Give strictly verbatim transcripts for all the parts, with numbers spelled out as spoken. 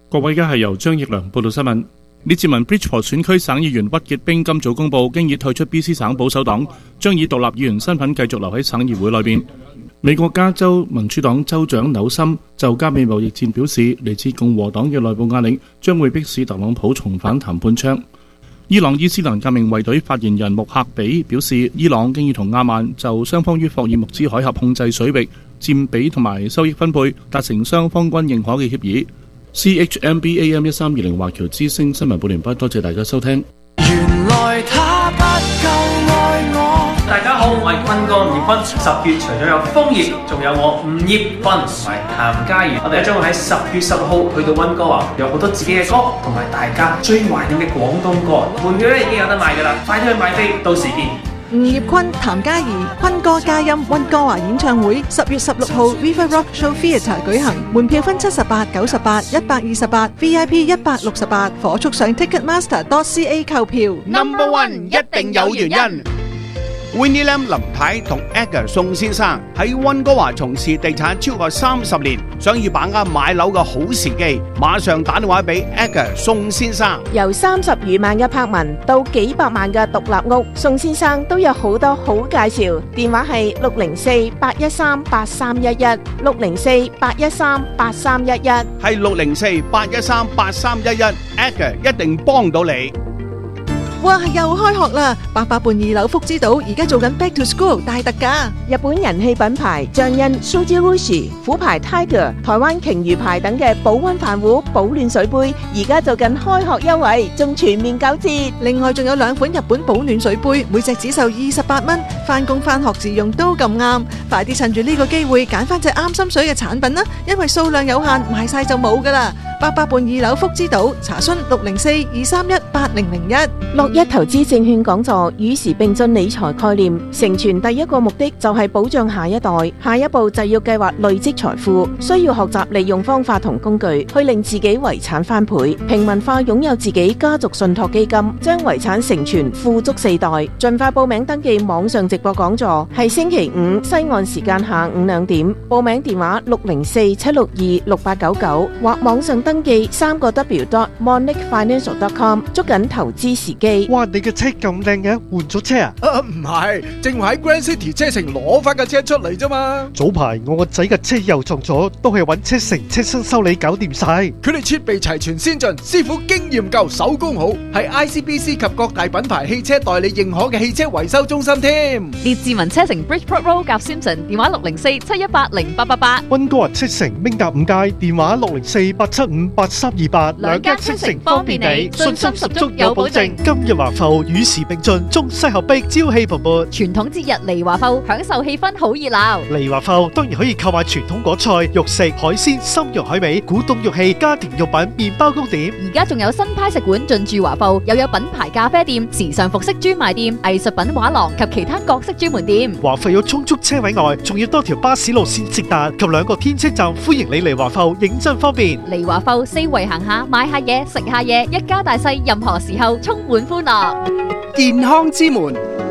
各位，而家係由張奕良報道新聞。列治文 Bridgeport 選區省議員屈傑冰今早公佈，經已退出 B C 省保守黨，將以獨立議員身份繼續留喺省議會內邊。美國加州民主黨州長紐森就加美貿易戰表示，嚟自共和黨嘅內部壓力將會迫使特朗普重返談判窗。伊朗伊斯蘭革命衛隊發言人穆克比表示，伊朗經已同阿曼就雙方於霍爾木茲海峽控制水域佔比同埋收益分配達成雙方均認可嘅協議。C H M B A M 一三二零華僑之聲新聞報連畢，多謝大家收聽。 原來他不夠愛我。 大家好，我係坤哥吳業坤。十月除咗有楓葉，仲有我吳業坤同埋譚嘉儀。我哋將會喺十月十六號去到溫哥華，有好多自己嘅歌，同埋大家最懷念嘅廣東歌。門票咧已經有得賣噶啦，快啲去買飛，到時見。 吳業坤、譚嘉儀、坤哥嘉音溫哥華演唱會十月十六號 River Rock Show Theatre 舉行，門票分七十八、九十八、一百二十八 ，V I P 一百六十八，火速上 Ticketmaster dot C A 購票。 Number One 一定有原因。Winnie Lam 林太同 Edgar 宋先生喺溫哥華從事地產超過三十年，想要把握買樓嘅好時機，馬上打電話俾 Edgar 宋先生。 由三十餘萬嘅柏文到幾百萬嘅獨立屋，宋先生都有好多好介紹。電話係六零四八一三八三一一，六零四八一三八三一一， 係六零四八一三八三一一 ，Edgar 一定幫到你。 哇！又開學啦！八佰伴二樓福之島而家做緊 Back to School 大特價， 日本人氣品牌象印 Shoji Rushi、虎牌 Tiger、台灣鯨魚牌等嘅保溫飯壺、保暖水杯，而家做緊開學優惠，仲全面九折。 另外仲有兩款日本保暖水杯，每隻只售二十八蚊，返工返學自用都咁啱。快啲趁住呢個機會揀翻隻啱心水嘅產品啦，因為數量有限，賣晒就冇噶啦。八佰伴二樓福之島，查詢六零四二三一八零零一。 樂一投資證券講座與時並進理財概念，成全第一個目的就係保障下一代，下一步就要計劃累積財富，需要學習利用方法同工具去令自己遺產翻倍，平民化擁有自己家族信託基金，將遺產成全富足四代。盡快報名登記網上直播講座，係星期五西岸時間下午兩點，報名電話六零四七六二六八九九或網上登記三個 W dot monique financial dot com， 捉緊投資時機。 哇！你嘅車咁靚嘅，換咗車啊？ 啊，唔係，正話喺 Grand City 車城攞翻架車出嚟啫嘛。 早排我個仔嘅車又撞咗，都係揾車城車身修理搞掂晒。 佢哋設備齊全先進，師傅經驗夠，手工好，係 I C B C 及各大品牌汽車代理認可嘅汽車維修中心添。 列治文車城 Bridgeport Road 夾 Simpson， 電話六零四七一八零八八八。 溫哥華車城明達五街，電話六零四八七五八三二八。 兩間車城方便你，信心十足有保證。 今日華埠與時並進，中西合璧，朝氣蓬勃。 傳統節日嚟華埠，享受氣氛好熱鬧。 嚟華埠當然可以購買傳統果菜、肉食、海鮮、參肉海味、古董玉器、家庭用品、麵包糕點。 而家仲有新派食館進駐華埠，又有品牌咖啡店、時尚服飾專賣店、藝術品畫廊及其他各式專門店。 華埠有充足車位外，仲要多條巴士路線直達及兩個天車站，歡迎你嚟華埠，認真方便。 嚟華埠四圍行下，買下嘢，食下嘢，一家大細，任何時候充滿歡樂。 健康之門，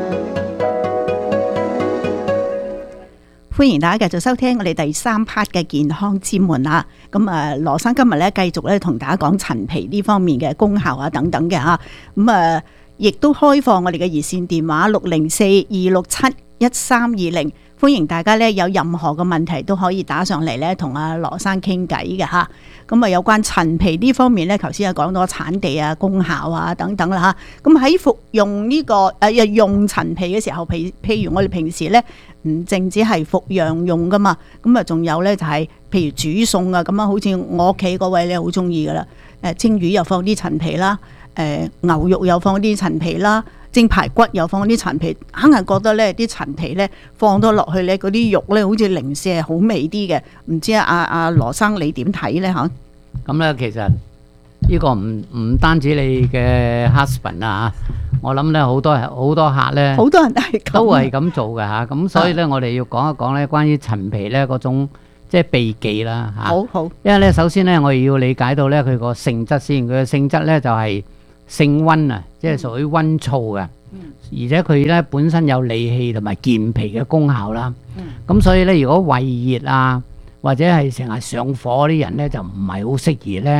歡迎大家繼續收聽我哋第三 part 嘅健康之門啦。咁啊，羅生今日咧繼續咧同大家講陳皮呢方面嘅功效啊等等嘅吓。咁啊，亦都開放我哋嘅熱線電話六零四二六七一三二零。歡迎大家咧有任何嘅問題都可以打上嚟咧，同阿羅生傾偈嘅吓。咁啊，有關陳皮呢方面咧，頭先啊講到產地啊、功效啊等等啦吓。咁喺服用呢、這個誒、呃、用陳皮嘅時候，譬譬如我哋平時咧唔淨止係服藥用噶嘛，咁啊仲有咧就係、是、譬如煮餸啊咁啊，好似我屋企嗰位咧好中意噶啦。誒蒸魚又放啲陳皮啦，誒、呃、牛肉又放啲陳皮啦。蒸排骨又放啲陳皮，硬係覺得咧啲陳皮咧放多落去咧，嗰啲肉咧好似零舍係好味啲嘅。唔知啊，阿阿羅生你點睇咧？嚇咁咧，其實呢個唔唔單止你嘅 husband 啊，我諗咧好多好多客咧， 好多人都係都係咁做嘅嚇。咁所以咧，我哋要講一講咧，關於陳皮咧嗰種即係秘技啦嚇。 好好， 因為咧首先咧，我哋要理解到咧佢個性質先，佢嘅性質咧就係、是。性溫啊，即係屬於溫燥嘅，嗯、而且佢咧本身有理氣同埋健脾嘅功效啦。咁、嗯、所以咧，如果胃熱啊，或者係成日上火啲人咧，就唔係好適宜咧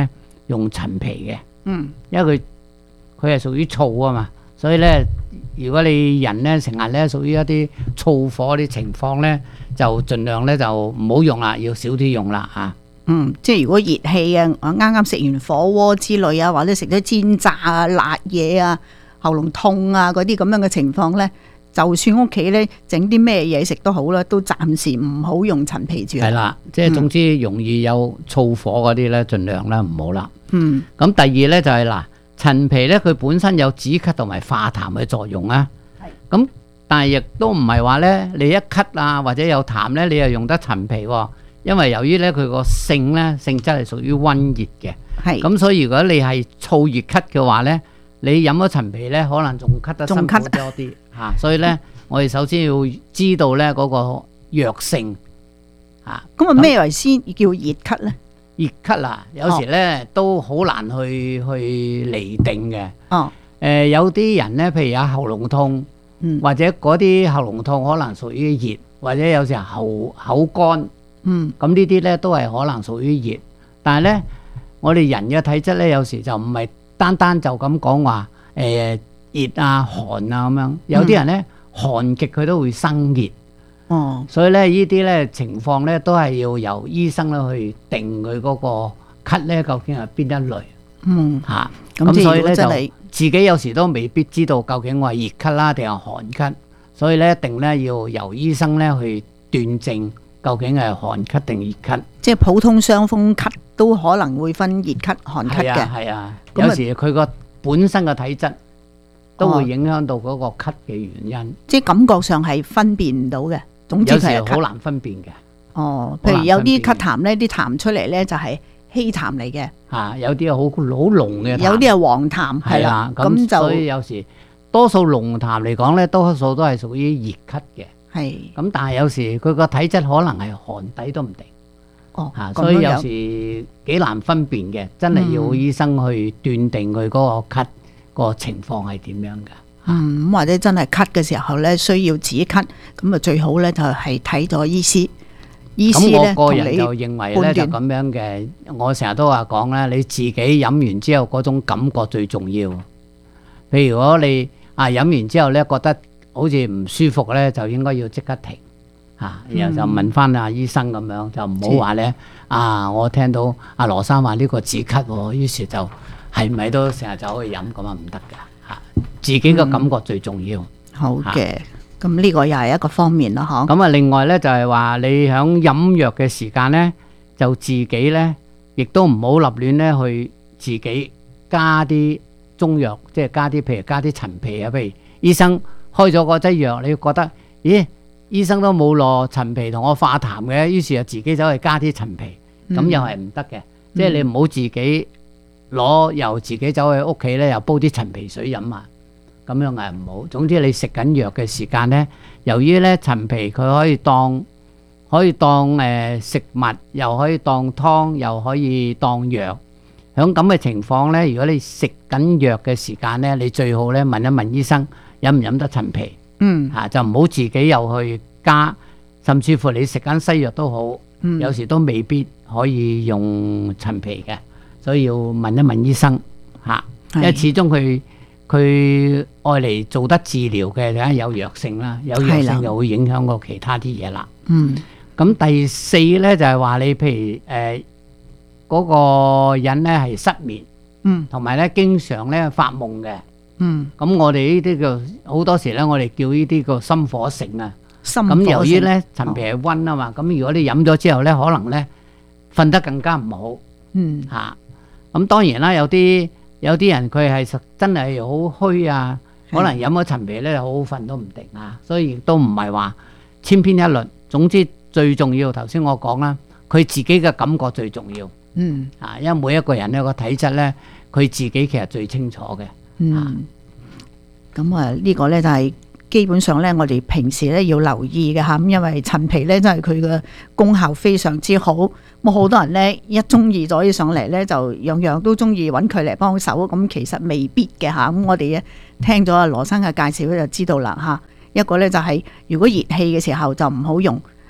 用陳皮嘅， 嗯， 因為佢佢係屬於燥啊嘛，所以咧，如果你人咧成日咧屬於一啲燥火啲情況咧，就盡量咧就唔好用啦，要少啲用啦嚇。 嗯，即係如果熱氣啊，我啱啱食完火鍋之類啊，或者食咗煎炸啊、辣嘢啊、喉嚨痛啊嗰啲咁樣嘅情況咧，就算屋企咧整啲咩嘢食都好啦，都暫時唔好用陳皮住。 係啦，即係總之容易有燥火嗰啲咧，盡量咧唔好啦。 嗯， 咁第二咧就係、是、嗱，陳皮咧佢本身有止咳同埋化痰嘅作用啊。係。咁但係亦都唔係話咧，你一咳啊或者有痰咧，你又用得陳皮喎。因為由於咧佢個性咧性質係屬於溫熱嘅， 係咁所以如果你係燥熱咳嘅話咧，你飲咗陳皮咧，可能仲咳得辛苦多啲嚇。所以咧，我哋首先要知道咧嗰個藥性嚇。 咁啊咩為先叫熱咳咧？ 熱咳啊，有時咧、哦、都好難去去釐定嘅。 哦，誒、 呃、有啲人咧，譬如有喉嚨痛， 嗯、 或者嗰啲喉嚨痛可能屬於熱，或者有時候口口乾。 嗯， 咁呢啲咧都係可能屬於熱，但係咧我哋人嘅體質咧有時就唔係單單就咁講話誒熱啊寒啊咁樣，有啲人咧、嗯、寒極佢都會生熱， 哦， 所以咧呢啲咧情況咧都係要由醫生咧去定佢嗰個咳咧究竟係邊一類， 嗯嚇， 咁、啊、 所以咧就係自己有時都未必知道究竟我係熱咳啦定係寒咳，所以咧一定咧要由醫生咧去斷症。究竟係寒咳定熱咳？ 即係普通傷風咳都可能會分熱咳、寒咳嘅。 係啊，有時佢個本身嘅體質都會影響到嗰個咳嘅原因。 哦、即係感覺上係分辨唔到嘅。總之係有時好難分辨嘅。 哦，譬如有啲咳痰咧，啲痰出嚟咧就係稀痰嚟嘅。 嚇，有啲係好好濃嘅痰， 有啲係黃痰，係啦。 咁就所以有時多數濃痰嚟講咧，多數都係屬於熱咳嘅。係，咁但係有時佢個體質可能係寒底都唔定， 哦， 嚇，所以有時幾難分辨嘅，真係要醫生去斷定佢嗰個咳個情況係點樣嘅。 嗯，咁或者真係咳嘅時候咧，需要止咳，咁啊最好咧就係睇咗醫師，醫師咧咁我個人就認為咧就咁樣嘅，我成日都話講咧，你自己飲完之後嗰種感覺最重要。譬如如果你啊飲完之後咧覺得好似唔舒服咧，就應該要即刻停嚇，然後就問翻阿醫生咁樣，就唔好話咧啊！我聽到阿羅生話呢個止咳喎，於是就係咪都成日走去飲咁啊？唔得㗎嚇，自己嘅感覺最重要。 嗯、好嘅，咁呢個又係一個方面咯，嗬。 咁啊，另外咧就係話你響飲藥嘅時間咧，就自己咧亦都唔好立亂咧去自己加啲中藥，即係加啲譬如加啲陳皮啊，譬如醫生開咗嗰劑藥，你覺得咦？醫生都冇落陳皮同我化痰嘅，於是就自己走去加啲陳皮，咁、嗯、又係唔得嘅。即係你唔好自己攞又自己走去屋企咧，又煲啲陳皮水飲啊，咁樣係唔好。總之你食緊藥嘅時間咧，由於咧陳皮佢可以當可以當誒、呃、食物，又可以當湯，又可以當藥。響咁嘅情況咧，如果你食緊藥嘅時間咧，你最好咧問一問醫生。飲唔飲得陳皮？ 嗯， 嚇、啊、就唔好自己又去加，甚至乎你食緊西藥都好， 嗯、 有時都未必可以用陳皮嘅，所以要問一問醫生嚇、啊，因為始終佢佢愛嚟做得治療嘅，梗係有藥性啦，有藥性就會影響過其他啲嘢啦。 嗯， 咁第四咧就係、是、話你譬如誒嗰、呃那個人咧係失眠， 嗯， 同埋咧經常咧發夢嘅。 嗯， 咁我哋呢啲叫好多時咧，我哋叫呢啲個心火盛啊。 心火盛。 咁由於咧陳皮係溫啊嘛，咁、哦、如果你飲咗之後咧，可能咧瞓得更加唔好。 嗯。 嚇、啊，咁當然啦，有啲有啲人佢係真係好虛啊，可能飲咗陳皮咧好好瞓都唔定啊，所以亦都唔係話千篇一律。總之最重要，頭先我講啦，佢自己嘅感覺最重要。 嗯。 啊，因為每一個人咧個體質咧，佢自己其實最清楚嘅。 嗯，咁啊呢個咧就係基本上咧，我哋平時咧要留意嘅吓，咁因為陳皮咧真係佢嘅功效非常之好，咁好多人咧一中意咗上嚟咧，就樣樣都中意揾佢嚟幫手，咁其實未必嘅吓，咁我哋咧聽咗阿羅生嘅介紹咧就知道啦吓，一個咧就係如果熱氣嘅時候就唔好用，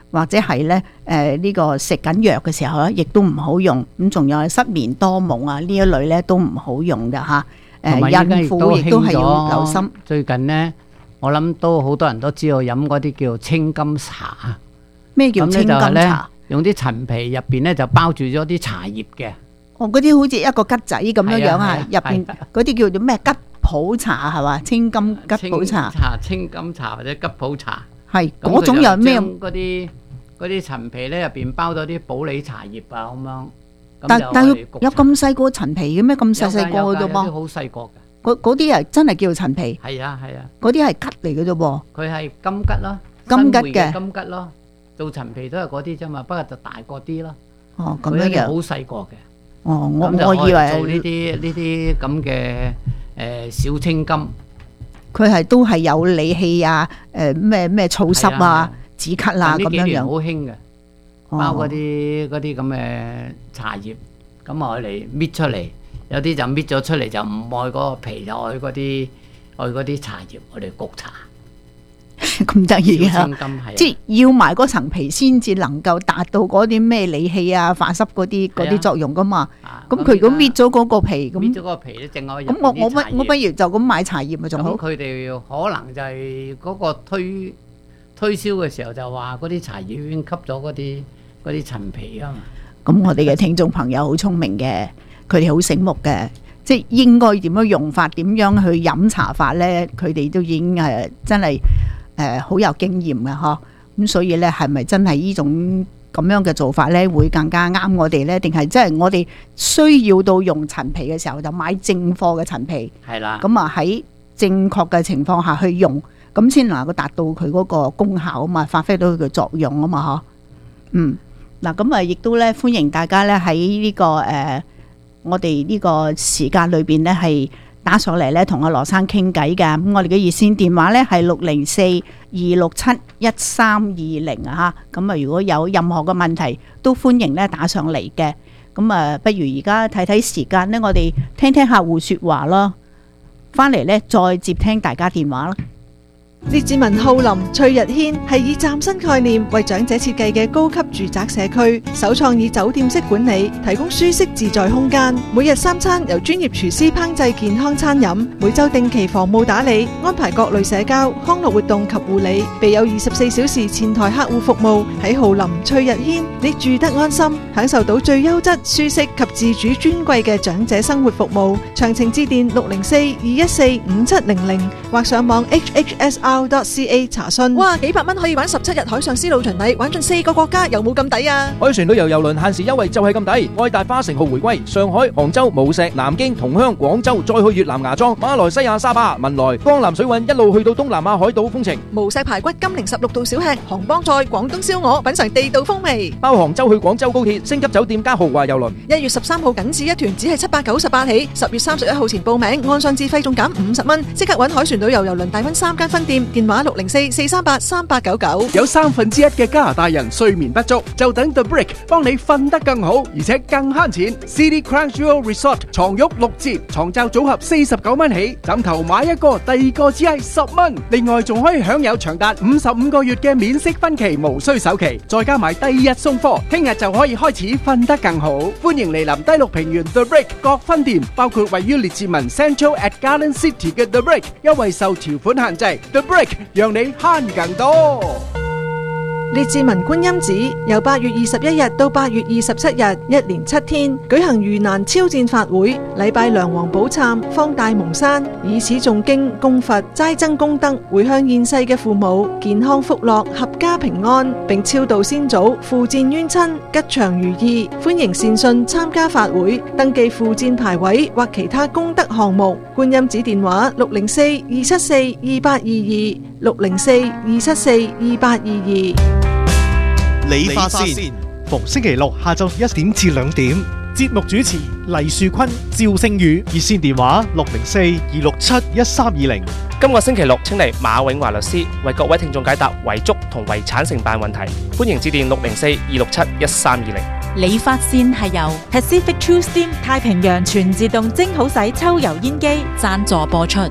或者係咧誒呢個食緊藥嘅時候咧，亦都唔好用。咁仲有係失眠多夢啊呢一類咧都唔好用㗎嚇。誒孕婦亦都係要留心。 最近呢，我諗都好多人都知道飲嗰啲叫青金茶。 咩叫青金茶？ 用啲陳皮入邊咧就包住咗啲茶葉嘅。 哦，嗰啲好似一個桔仔咁樣樣啊，入邊嗰啲叫做咩桔普茶係嘛？青金桔普茶。 茶青金茶或者桔普茶。 係嗰種有咩？ 嗰啲嗰啲陳皮咧入邊包咗啲普洱茶葉啊咁樣。 但但係有咁細個陳皮嘅咩？咁細細個嘅啫噃。 有啲好細個嘅。 嗰嗰啲係真係叫陳皮。 係啊係啊。嗰啲係桔嚟嘅啫噃。 佢係金桔咯。 金桔嘅。 金桔咯。做陳皮都係嗰啲啫嘛，不過就大個啲咯。 哦，咁樣樣。 好細個嘅。 哦，我我以為做呢啲呢啲咁嘅誒小青金。 佢係都係有理氣啊，誒咩咩燥濕啊、止咳啊咁樣樣。 好興嘅，包嗰啲嗰啲咁嘅茶葉，咁我嚟搣出嚟，有啲就搣咗出嚟就唔愛嗰個皮，就愛嗰啲愛嗰啲茶葉，我哋焗茶。 咁得意啊！即係要埋嗰層皮先至能夠達到嗰啲咩理氣啊、化濕嗰啲嗰啲作用噶嘛。咁佢如果搣咗嗰個皮，咁搣咗嗰個皮咧，淨係咁我我不我不如就咁買茶葉咪仲好。 咁佢哋可能就係嗰個推推銷嘅時候就話嗰啲茶葉已經吸咗嗰啲嗰啲陳皮啊嘛。 咁我哋嘅聽眾朋友好聰明嘅，佢哋好醒目嘅，即係應該點樣用法、點樣去飲茶法咧，佢哋都已經係真係。誒好、呃、有經驗嘅嗬，咁所以咧係咪真係呢種咁樣嘅做法咧會更加啱我哋咧？定係即係我哋需要到用陳皮嘅時候就買正貨嘅陳皮， 係啦。 咁啊喺正確嘅情況下去用，咁先能夠達到佢嗰個功效啊嘛，發揮到佢嘅作用啊嘛嗬。嗯，嗱咁啊，亦都咧歡迎大家咧喺呢個誒、呃、我哋呢個時間裏邊咧係。打上嚟咧，同阿羅生傾偈嘅。咁我哋嘅熱線電話咧係六零四二六七一三二零啊嚇。咁啊，如果有任何嘅問題，都歡迎咧打上嚟嘅。咁啊，不如而家睇睇時間咧，我哋聽聽客戶説話咯。翻嚟咧，再接聽大家電話啦。 列治文浩林翠日軒係以嶄新概念為長者設計嘅高級住宅社區，首創以酒店式管理，提供舒適自在空間。每日三餐由專業廚師烹製健康餐飲，每週定期房務打理，安排各類社交康樂活動及護理，備有二十四小時前台客戶服務。喺浩林翠日軒，你住得安心，享受到最優質、舒適及自主尊貴嘅長者生活服務。詳情致電六零四二一四五七零零或上網 H H S R dot C A 查詢。哇，幾百蚊可以玩十七日海上絲路巡禮，玩盡四個國家，有冇咁抵啊？ 海船旅遊郵輪限時優惠就係咁抵，愛大花城號回歸，上海、杭州、無錫、南京、同鄉、廣州，再去越南芽莊、馬來西亞沙巴、文萊、江南水韻，一路去到東南亞海島風情。 無錫排骨、金陵十六道小吃、杭幫菜、廣東燒鵝，品嘗地道風味。 包杭州去廣州高鐵、星級酒店加豪華郵輪。 一月十三號僅此一團，只係七百九十八起。十月三十一號前報名，按上自費仲減五十蚊，即刻揾海船旅遊郵輪大溫三間分店，電話六零四四三八三八九九。 有三分之一嘅加拿大人睡眠不足，就等 The Brick 幫你瞓得更好，而且更慳錢。City Crown Jewel Resort 床褥六折，床罩組合四十九蚊起，枕頭買一個，第二個只係十蚊。另外仲可以享有長達五十五個月嘅免息分期，無需首期，再加埋第二日送貨，聽日就可以開始瞓得更好。歡迎嚟臨低綠平原 The Brick 各分店，包括位於列治文 Central at Garden City 嘅 The Brick， 優惠受條款限制。The Brick 讓你慳更多。 列治文觀音寺由八月二十一日到八月二十七日，一連七天舉行盂蘭超薦法會，禮拜梁皇寶懺，方大蒙山，以此誦經供佛，齋增功德，回向現世嘅父母健康福樂，合家平安，並超度先祖，付戰冤親，吉祥如意。歡迎善信參加法會，登記付戰牌位或其他功德項目。觀音寺電話六零四二七四二八二二六零四二七四二八二二。 理髮線逢星期六下晝一點至兩點，節目主持黎樹坤、趙星宇，熱線電話六零四二六七一三二零。 今個星期六請嚟馬永華律師為各位聽眾解答遺囑同遺產承辦問題，歡迎致電六零四二六七一三二零。 理髮線係由 Pacific True Steam 太平洋全自動蒸好洗抽油煙機贊助播出。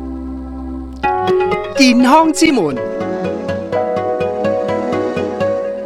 健康之門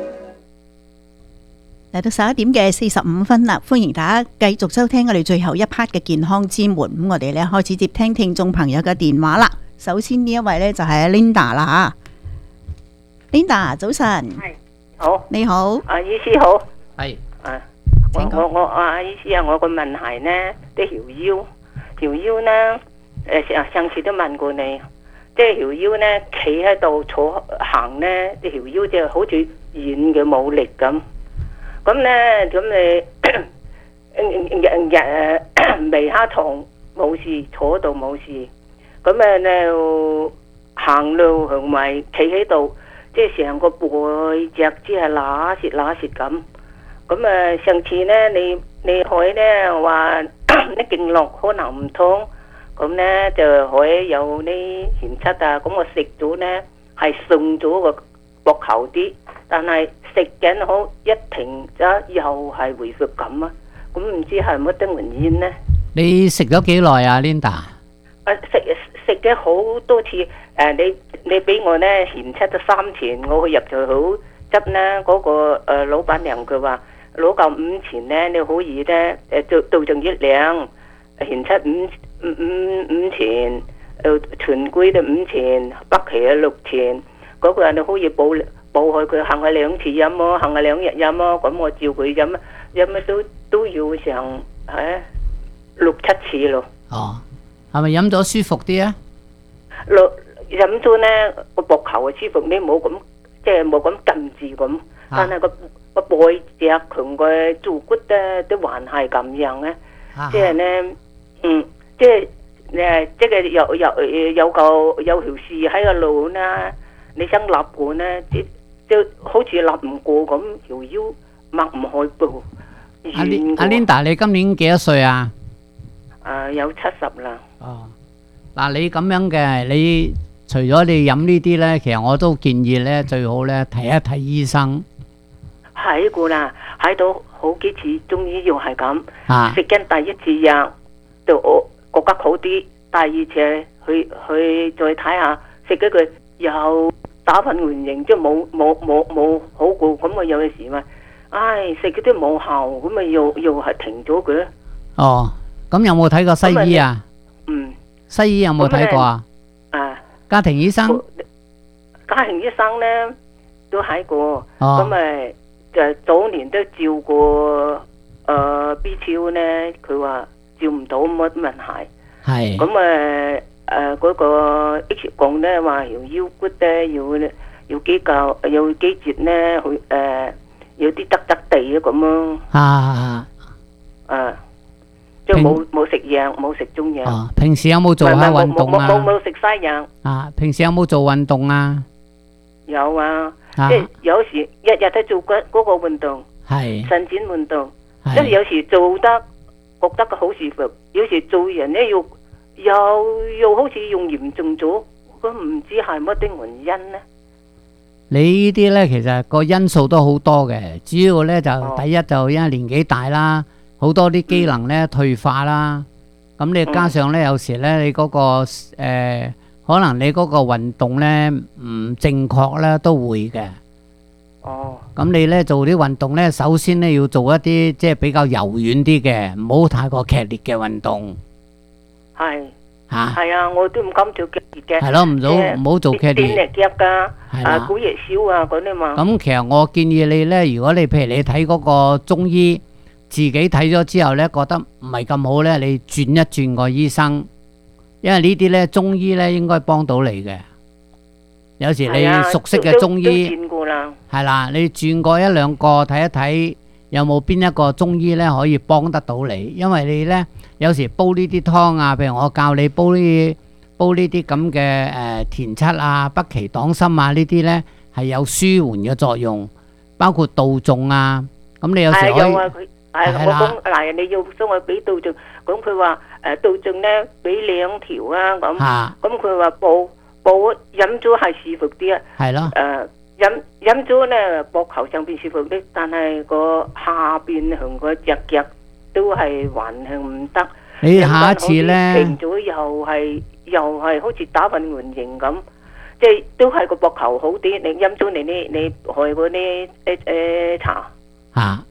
嚟到十一點嘅四十五分啦，歡迎大家繼續收聽我哋最後一 part 嘅健康之門。咁我哋咧開始接聽聽眾朋友嘅電話啦。首先呢一位咧就係 Linda 啦吓 ，Linda 早晨， 係好， 你好， 啊醫師好， 係， 啊我我我啊醫師啊，我個問題呢啲條腰，條腰呢誒上上次都問過你，即係條腰呢企喺度坐行呢，啲條腰就好似軟嘅冇力咁。咁咧，咁你日日微下痛冇事，坐度冇事。咁誒咧行路同埋企喺度，即係成個背脊只係揦舌揦舌咁。咁誒上次咧，你你可以咧話啲經絡可能唔通，咁咧就可以有啲顯chất啊。咁我食咗咧係順咗個膊頭啲，但係食緊好一停咗又係回復咁啊！咁唔知係乜啲原因呢？ 你食咗幾耐啊 ，Linda？ 啊食食咗好多次，誒、呃、你你俾我咧嫌出咗三錢，我去入就好執咧嗰個誒、呃、老闆娘佢話攞夠五錢咧，你可以咧誒到到盡一兩嫌出五五五五錢，誒全歸就五錢，北芪啊六錢，嗰、那個人你可以補。補佢佢行下兩次飲咯，行下兩日飲咯，咁我照佢飲，飲乜都都要成誒六七次咯。 哦，係咪飲咗舒服啲啊？ 落飲咗咧個膊頭啊舒服啲，冇咁即係冇咁撳住咁，但係個個背脊同個坐骨咧都還係咁樣咧，即係咧嗯，即係誒即係有有有個有條線喺個路啦，你想立過咧即。就好似立唔過咁，條腰擘唔開步。 阿 Linda，你今年幾多歲啊？ 誒，有七十啦。 哦，嗱，你咁樣嘅，你除咗你飲呢啲咧，其實我都建議咧，最好咧睇一睇醫生。 睇過啦，睇到好幾次中醫藥係咁， 啊， 食緊第一次藥就我覺得好啲，第二次去去再睇下，食咗佢又。打粉圓形即係冇冇冇冇好過，咁啊有陣時咪，唉食嗰啲冇效，咁咪又又係停咗佢。 哦，咁有冇睇過西醫啊？ 嗯， 西醫有冇睇過啊？ 啊， 家庭醫生， 家庭醫生咧都睇過， 哦， 咁咪就早年都照過誒 B 超咧，佢話照唔到乜問題， 係， 咁誒。誒，嗰、呃那個 X 光咧話條腰骨咧要要幾嚿，有幾節咧，佢誒有啲得得地啊咁咯。 啊啊，即係冇冇食藥，冇食中藥。 哦，平時有冇做下運動啊？ 冇冇食西藥。 啊，平時有冇做運動啊？ 有啊， 啊即係有時日日都做嗰嗰個運動， 係伸展運動，即係有時做得覺得個好舒服，有時做人咧要。又又好似用嚴重咗，咁唔知係乜啲原因呢？ 你呢啲呢，其實個因素都好多嘅，主要呢，就、 哦、 第一就因為年紀大啦，好多啲機能呢、嗯、退化啦，咁你加上呢，嗯、有時呢，你嗰、嗰個誒、呃，可能你嗰個運動呢唔正確呢都會嘅。 哦。 咁你呢做啲運動呢，首先呢要做一啲即係比較柔軟啲嘅，唔好太過劇烈嘅運動。 係吓， 係啊！我都唔敢做劇烈嘅。 係咯，唔好唔好做劇烈。 電力夾噶，啊古熱少啊嗰啲嘛。 咁其實我建議你咧，如果你譬如你睇嗰個中醫，自己睇咗之後咧，覺得唔係咁好咧，你轉一轉個醫生，因為呢啲咧中醫咧應該幫到你嘅。有時你熟悉嘅中醫， 轉過啦。係啦，你轉過一兩個睇一睇，有冇邊一個中醫咧可以幫得到你？因為你咧。有時煲呢啲湯啊，譬如我教你煲呢煲呢啲咁嘅誒田七啊、北芪黨參啊呢啲咧係有舒緩嘅作用，包括杜仲啊。咁你有時可以係有啊，佢係我講嗱，你要想我俾杜仲，咁佢話誒杜仲咧俾兩條啊咁，咁佢話煲煲飲咗係舒服啲啊。 係咯。 誒飲飲咗咧膊頭上邊舒服啲，但係個下邊同個隻腳。都係還係唔得， 你下一次咧停咗又係又係好似打粉圓形咁，即係都係個膊頭好啲。你飲咗你呢你害嗰啲誒誒茶啊，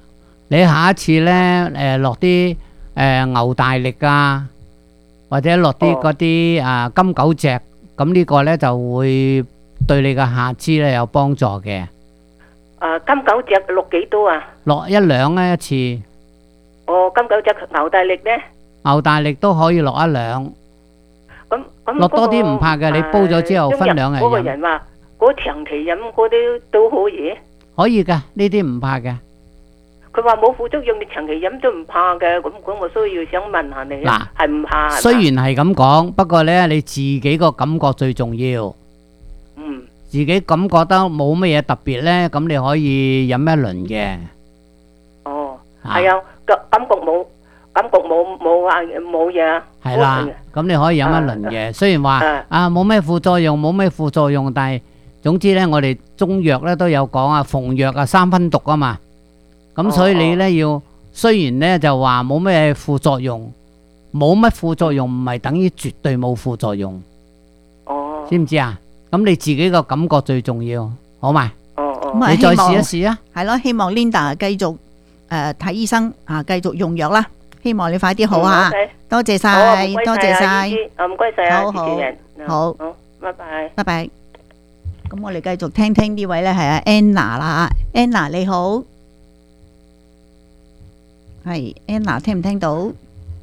你下一次咧誒落啲誒牛大力啊，或者落啲嗰啲啊金九隻，咁呢個咧就會對你嘅下肢咧有幫助嘅。 誒金九隻落幾多啊？ 落一兩咧一次。 哦，金九隻牛大力咧？ 牛大力都可以落一兩。 咁咁落多啲唔怕嘅，你煲咗之後分兩日飲。 嗰個人話嗰長期飲嗰啲都可以。 可以㗎，呢啲唔怕嘅。 佢話冇副作用，你長期飲都唔怕嘅，咁咁我需要想問下你啊，係唔怕？ 雖然係咁講，不過咧你自己個感覺最重要。 嗯。 自己感覺得冇乜嘢特別咧，咁你可以飲一輪嘅。 哦，係啊，感感覺冇，感覺冇冇話冇嘢。 係啦，咁你可以飲一輪嘅。雖然話啊冇咩副作用，冇咩副作用，但係總之咧，我哋中藥咧都有講啊，逢藥啊三分毒啊嘛。咁所以你咧要，雖然咧就話冇咩副作用，冇乜副作用唔係等於絕對冇副作用。 哦。 知唔知啊？咁你自己個感覺最重要，好嘛？ 哦哦。 咁啊， 你再希望試一試啊。 係咯，希望 Linda 繼續誒睇醫生啊，繼續用藥啦。希望你快啲好啊！多謝晒，多謝晒， 唔該晒啊， 好好主持人。 好， 好，拜拜。 拜拜。咁我哋繼續聽聽呢位咧係阿 Anna 啦，Anna 你好，係 Anna 聽唔聽到？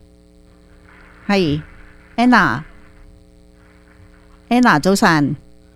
係 Anna，Anna 早晨。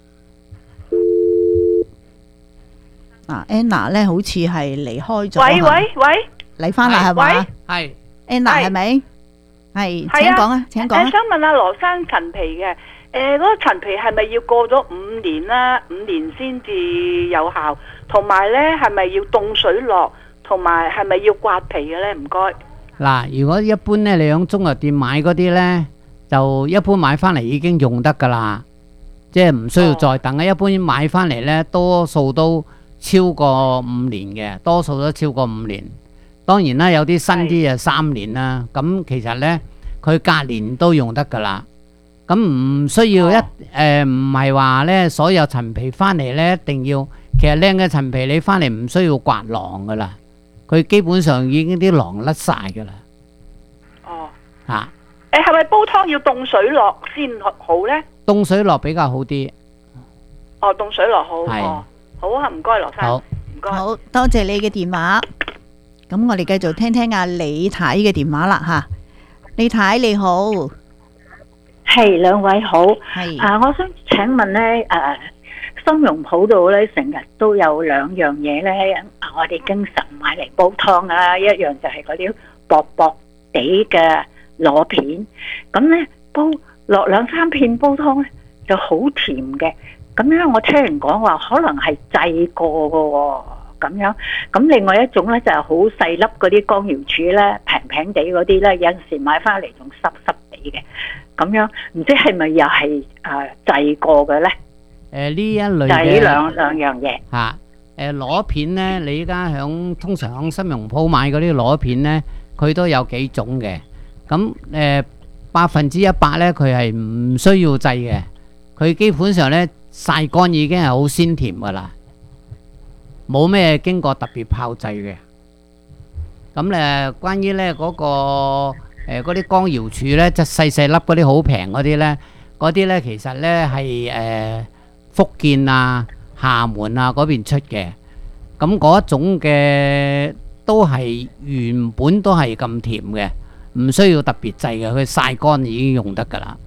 嗱 ，Anna 咧好似係離開咗。 喂喂喂， 嚟翻啦係嘛？ 係 Anna 係咪？係，請講啊，請講啊。 誒，想問下羅生陳皮嘅，誒，嗰個陳皮係咪要過咗五年啦？五年先至有效，同埋咧係咪要凍水落，同埋係咪要刮皮嘅咧？唔該。 嗱，如果一般咧，你喺中藥店買嗰啲咧，就一般買翻嚟已經用得噶啦，即係唔需要再等啊。一般買翻嚟咧，多數都超過五年嘅，多數都超過五年。當然啦，有啲新啲就三年啦。咁其實呢，佢隔年都用得噶啦。咁唔需要一誒，唔係話呢所有陳皮翻嚟呢一定要，其實靚嘅陳皮你翻嚟唔需要刮囊噶啦，佢基本上已經啲囊甩晒噶啦。 哦。 嚇！ 誒係咪煲湯要凍水落先好呢？ 凍水落比較好啲。 哦，凍水落好。 係。 哦，好啊，唔該羅生。 好。 唔該。 好多謝你嘅電話。咁我哋繼續聽聽阿李太嘅電話啦吓，李太你好， 係兩位好， 係啊，我想請問咧，誒，參茸鋪度咧成日都有兩樣嘢咧，我哋經常買嚟煲湯啊，一樣就係嗰啲薄薄地嘅螺片，咁咧煲落兩三片煲湯咧就好甜嘅，咁樣我聽人講話可能係製過噶喎。咁樣，咁另外一種咧就係好細粒嗰啲乾瑤柱咧，平平地嗰啲咧，有陣時買翻嚟仲濕濕地嘅，咁樣唔知係咪又係誒製過嘅咧？ 誒呢一類嘅就係呢兩兩樣嘢嚇。誒螺片咧，你依家響通常響參茸鋪買嗰啲螺片咧，佢都有幾種嘅。咁誒百分之一百咧，佢係唔需要製嘅，佢基本上咧曬乾已經係好鮮甜噶啦。冇咩經過特別炮製嘅，咁咧關於咧嗰個誒嗰啲乾瑤柱咧，即係細細粒嗰啲好平嗰啲咧，嗰啲咧其實咧係誒福建啊、廈門啊嗰邊出嘅，咁嗰一種嘅都係原本都係咁甜嘅，唔需要特別製嘅，佢曬乾已經用得㗎啦。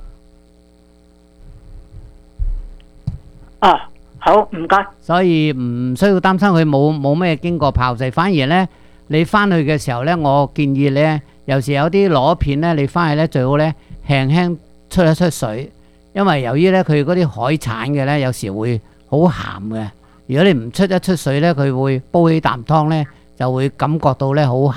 哦。好，唔該。 所以唔需要擔心佢冇冇咩經過炮製，反而呢，你翻去嘅時候呢，我建議呢，有時有啲螺片呢，你翻去呢最好呢輕輕出一出水，因為由於呢佢嗰啲海產嘅呢，有時會好鹹嘅。如果你唔出一出水呢，佢會煲起啖湯呢，就會感覺到呢好鹹。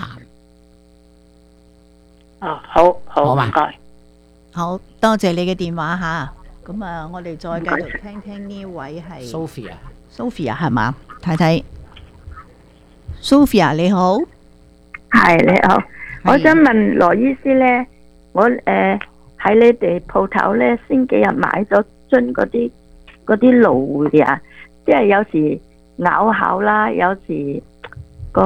哦，好好， 唔該， 好多謝你嘅電話吓。咁啊，我哋再繼續聽聽呢位係 Sophia，Sophia 係嘛？太太 Sophia 你好， 係你好，我想問羅醫師咧，我誒喺你哋鋪頭咧，先幾日買咗樽嗰啲嗰啲蘆薈啊，即係有時咬口啦，有時個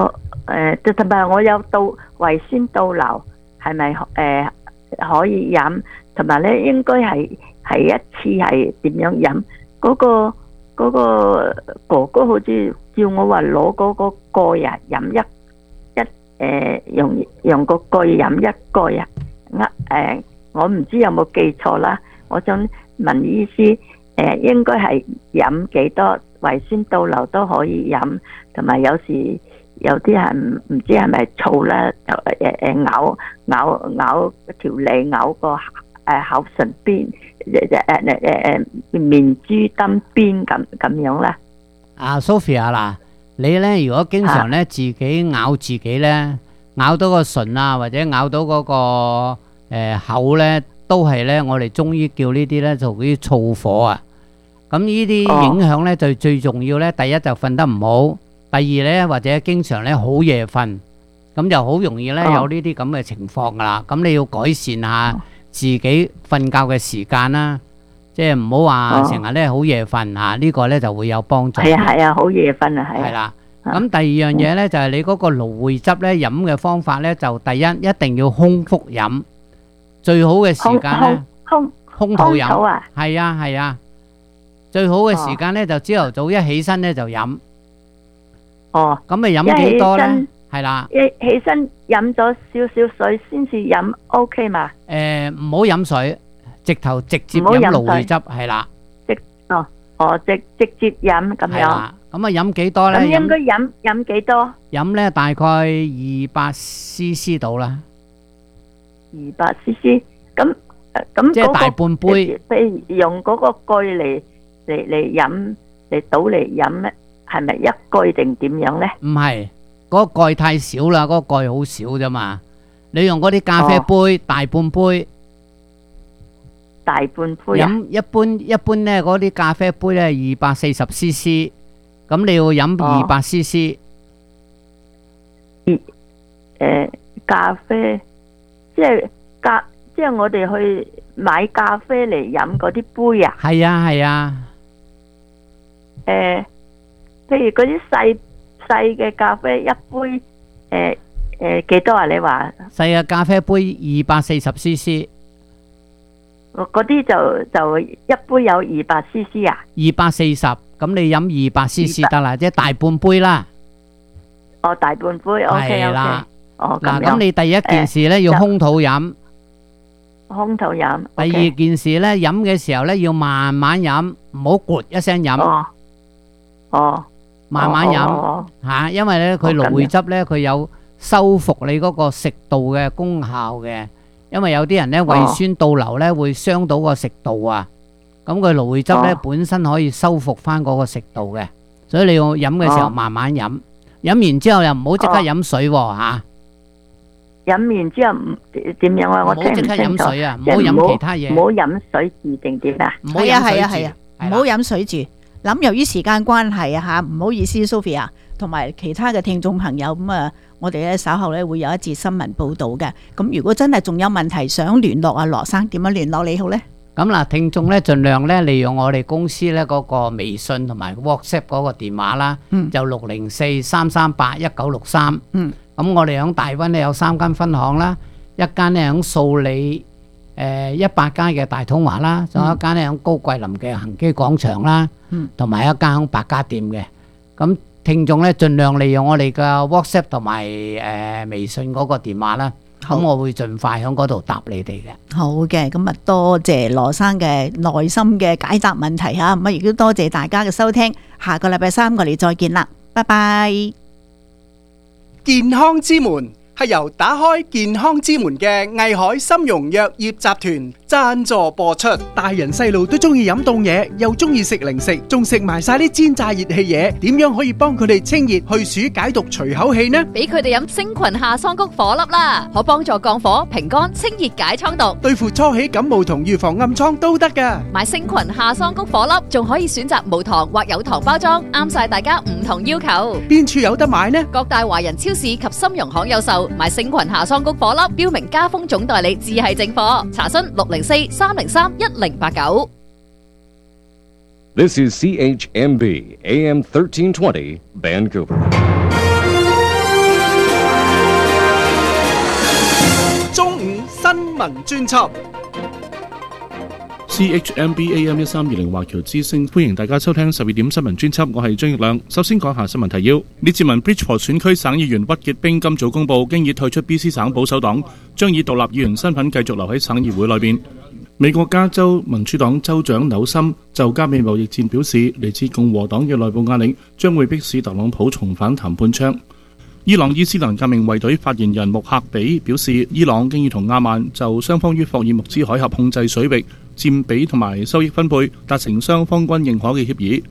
誒，同埋我有到胃酸倒流，係咪誒可以飲？同埋咧，應該係係一次係點樣飲？嗰個嗰個哥哥好似叫我話攞嗰個蓋啊，飲一一誒用用個蓋飲一蓋啊。呃誒，我唔知有冇記錯啦。我想問醫師，誒應該係飲幾多？胃酸倒流都可以飲，同埋有時有啲係唔唔知係咪燥啦，就誒誒咬咬咬條脷，咬個誒口唇邊，誒誒誒誒誒面珠燈邊咁咁樣啦。 阿 Sophia 嗱，你咧如果經常咧自己咬自己咧，咬到個唇啊，或者咬到嗰個誒口咧，都係咧我哋中醫叫呢啲咧就屬於燥火啊。咁呢啲影響咧就最重要咧，第一就瞓得唔好，第二咧或者經常咧好夜瞓，咁就好容易咧有呢啲咁嘅情況噶啦。咁你要改善下自己瞓覺嘅時間啦，即係唔好話成日咧好夜瞓嚇，呢個咧就會有幫助。 係啊係啊，好夜瞓啊係。 係啦，咁第二樣嘢咧就係你嗰個蘆薈汁咧飲嘅方法咧，就第一一定要空腹飲，最好嘅時間咧空空肚飲。 空肚啊？ 係啊係啊。最好嘅時間咧，就朝頭早一起身咧就飲。 哦， 咁咪飲幾多咧？係啦， 一起身飲咗少少水先至飲 ，OK 嘛？ 誒，唔好飲水，直頭直接飲蘆薈汁，係啦。 直哦哦，直直接飲咁樣。 係啦，咁啊飲幾多咧？ 咁應該飲飲幾多？ 飲咧大概二百 C C 到啦。 二百 C C， 咁咁即係大半杯。 譬如用嗰個蓋嚟。嚟嚟飲嚟倒嚟飲咧，係咪一蓋定點樣咧？ 唔係，嗰個蓋太少啦，嗰個蓋好少啫嘛。你用嗰啲咖啡杯，大半杯， 大半杯啊！ 飲一般一般咧，嗰啲咖啡杯咧二百四十 C C， 咁你要飲二百 C C。 誒，咖啡即係咖，即係我哋去買咖啡嚟飲嗰啲杯啊？ 係啊，係啊。 誒，譬如嗰啲細細嘅咖啡一杯，誒誒幾多啊？你話細嘅咖啡杯二百四十 C C， 嗰啲就就一杯有二百 C C 啊？ 二百四十，咁你飲二百 C C 得啦，即係大半杯啦。 哦，大半杯 ，OK OK。哦， 嗱，咁你第一件事咧要空肚飲。 空肚飲。 第二件事咧，飲嘅時候咧要慢慢飲，唔好咕一聲飲。 哦。哦。 慢慢飲吓，因為咧佢蘆薈汁咧佢有修復你嗰個食道嘅功效嘅。因為有啲人咧胃酸倒流咧會傷到個食道啊。咁佢蘆薈汁咧本身可以修復翻嗰個食道嘅，所以你要飲嘅時候慢慢飲。飲完之後又唔好即刻飲水吓。 飲完之後唔點樣啊？我聽唔清楚。唔好即刻飲水啊！ 唔好飲其他嘢。 唔好飲水住定點啊？ 係啊係啊係啊，唔好飲水住。諗由於時間關係啊吓，唔好意思 ，Sophia 同埋其他嘅聽眾朋友咁啊，我哋咧稍後咧會有一節新聞報道嘅。咁如果真係仲有問題想聯絡阿羅生，點樣聯絡你好咧？ 咁嗱，聽眾咧盡量咧利用我哋公司咧嗰個微信同埋 WhatsApp 嗰個電話啦， 嗯、 就六零四三三八一九六三。 嗯。 咁我哋響大灣咧有三間分行啦，一間咧響素里誒一百間嘅大統華啦，仲有一間咧響高桂林嘅恒基廣場啦，同埋、嗯、一間響百家店嘅。咁聽眾咧盡量利用我哋嘅 WhatsApp 同埋誒微信嗰個電話啦，咁我會盡快響嗰度答你哋嘅。 好嘅，咁啊多謝羅生嘅耐心嘅解答問題吓，咁啊亦都多謝大家嘅收聽，下個禮拜三我哋再見啦，拜拜。 健康之門係由打開健康之門嘅藝海參茸藥業集團贊助播出。大人細路都中意飲凍嘢，又中意食零食，仲食埋晒啲煎炸熱氣嘢，點樣可以幫佢哋清熱去暑解毒除口氣呢？ 俾佢哋飲星群夏桑菊火粒啦，可幫助降火平肝清熱解瘡毒， 對付初起感冒同預防暗瘡都得噶。 買星群夏桑菊火粒仲可以選擇無糖或有糖包裝，啱晒大家唔同要求。 邊處有得買呢？ 各大華人超市及參茸行有售。買星群夏桑菊火粒，標明家風總代理，只係正貨。查詢六零四三零三一零八九。 This is C H M B A M thirteen twenty Vancouver. 聞專輯。 C H M B A M 一三二零華僑之聲，歡迎大家收聽十二點新聞專輯，我係張奕亮。首先講下新聞提要。列治文 Bridgeport 選區省議員屈傑冰今早公佈，經已退出 B C 省保守黨，將以獨立議員身份繼續留喺省議會內邊。美國加州民主黨州長紐森就加美貿易戰表示，嚟自共和黨嘅內部壓力將會迫使特朗普重返談判桌。伊朗伊斯蘭革命衛隊發言人穆克比表示，伊朗經已同阿曼就雙方於霍爾木茲海峽控制水域佔比同埋收益分配達成雙方均認可嘅協議。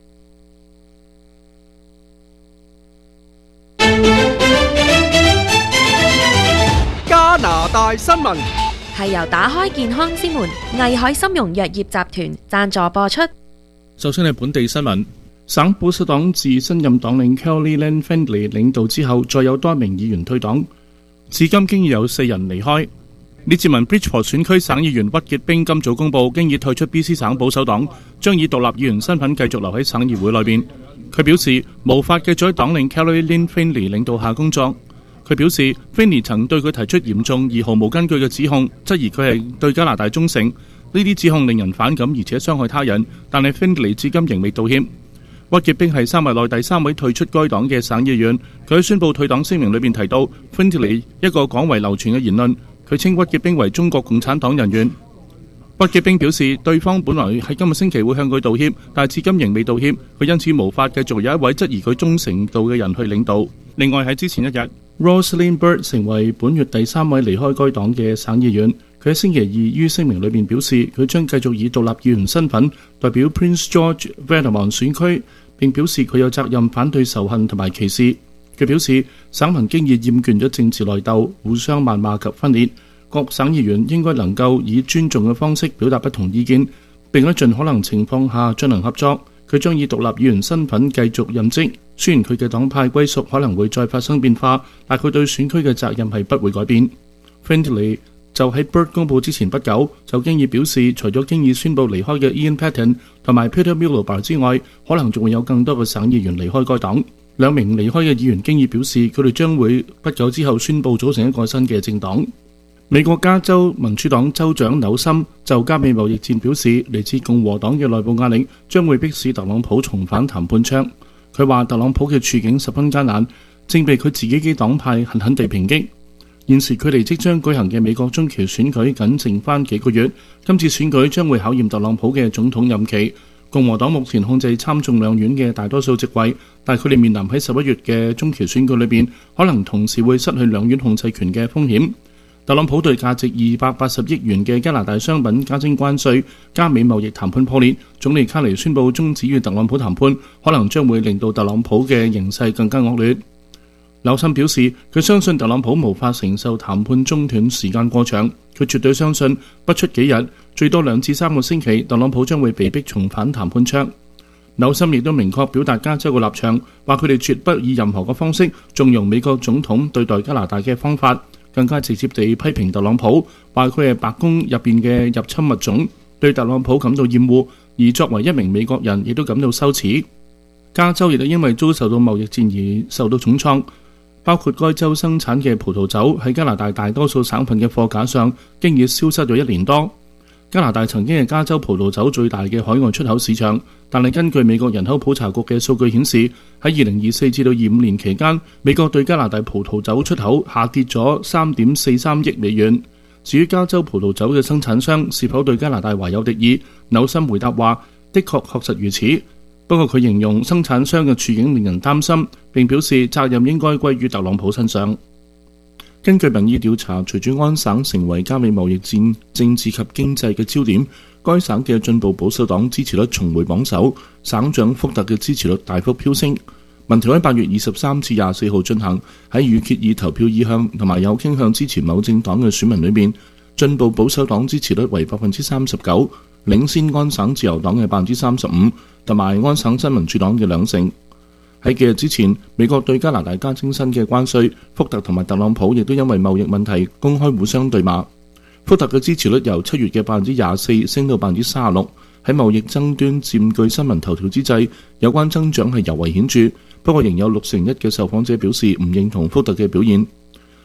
加拿大新聞係由打開健康之門藝海參茸藥業集團贊助播出。 首先係本地新聞。省保守黨自新任黨領 Kelly Lynn Findlay 領導之後，再有多名議員退黨，至今經已有四人離開。列治文 Bridgeport 選區省議員屈傑冰今早公佈，經已退出 B C 省保守黨，將以獨立議員身份繼續留喺省議會內邊。佢表示無法繼續喺黨領 Kelly Lynn Findlay 領導下工作。佢表示 Findlay 曾對佢提出嚴重而毫無根據嘅指控，質疑佢係對加拿大忠誠。呢啲指控令人反感，而且傷害他人，但係 Findlay 至今仍未道歉。屈傑冰係三位內第三位退出該黨嘅省議員。佢喺宣布退黨聲明裏邊提到 Findlay 一個廣為流傳嘅言論，佢稱屈傑冰為中國共產黨人員。屈傑冰表示，對方本來喺今個星期會向佢道歉，但係至今仍未道歉，佢因此無法繼續有一位質疑佢忠誠度嘅人去領導。另外喺之前一日 Rosalyn Burt 成為本月第三位離開該黨嘅省議員。佢喺星期二於聲明裏面表示，佢將繼續以獨立議員身份代表 Prince George Valemount 選區，並表示佢有責任反對仇恨同埋歧視。佢表示，省民經已厭倦咗政治內鬥、互相謾罵及分裂，各省議員應該能夠以尊重嘅方式表達不同意見，並喺盡可能情況下進行合作。佢將以獨立議員身份繼續任職，雖然佢嘅黨派歸屬可能會再發生變化，但佢對選區嘅責任係不會改變。Findlay就喺 Burt 公佈之前不久，就經已表示，除咗經已宣布離開嘅 Ian Patten 同埋 Peter Miliband 之外，可能仲會有更多嘅省議員離開該黨。兩名離開嘅議員經已表示，佢哋將會不久之後宣布組成一個新嘅政黨。美國加州民主黨州長紐森就加美貿易戰表示，嚟自共和黨嘅內部壓力將會迫使特朗普重返談判桌。佢話特朗普嘅處境十分艱難，正被佢自己嘅黨派狠狠地抨擊。現時距離即將舉行嘅美國中期選舉僅剩翻幾個月，今次選舉將會考驗特朗普嘅總統任期。共和黨目前控制參眾兩院嘅大多數席位，但佢哋面臨喺十一月嘅中期選舉裏邊，可能同時會失去兩院控制權嘅風險。特朗普對價值二百八十億元嘅加拿大商品加徵關稅，加美貿易談判破裂，總理卡尼宣布終止與特朗普談判，可能將會令到特朗普嘅形勢更加惡劣。紐森表示，佢相信特朗普無法承受談判中斷時間過長，佢絕對相信不出幾日，最多兩至三個星期，特朗普將會被逼重返談判桌。紐森亦都明確表達加州嘅立場，話佢哋絕不以任何嘅方式縱容美國總統對待加拿大嘅方法，更加直接地批評特朗普，話佢係白宮入邊嘅入侵物種，對特朗普感到厭惡，而作為一名美國人亦都感到羞恥。加州亦都因為遭受到貿易戰而受到重創。包括該州生產嘅葡萄酒喺加拿大大多數省份嘅貨架上，經已消失咗一年多。加拿大曾經係加州葡萄酒最大嘅海外出口市場，但係根據美國人口普查局嘅數據顯示，喺二零二四至到二五年期間，美國對加拿大葡萄酒出口下跌咗三點四三億美元。至於加州葡萄酒嘅生產商是否對加拿大懷有敵意，紐森回答話：的確確實如此。不過佢形容生產商嘅處境令人擔心，並表示責任應該歸於特朗普身上。根據民意調查，隨住安省成為加美貿易戰政治及經濟嘅焦點，該省嘅進步保守黨支持率重回榜首，省長福特嘅支持率大幅飆升。民調喺八月二十三至廿四號進行，喺預決以投票意向同埋有傾向支持某政黨嘅選民裏面，進步保守黨支持率為百分之三十九，領先安省自由黨嘅百分之三十五，同埋安省新民主黨嘅兩成。喺幾日之前，美國對加拿大加徵新嘅關稅，福特同埋特朗普亦都因為貿易問題公開互相對罵。福特嘅支持率由七月嘅百分之廿四升到百分之三十六。喺貿易爭端佔據新聞頭條之際，有關增長係尤為顯著。不過仍有六成一嘅受訪者表示唔認同福特嘅表現。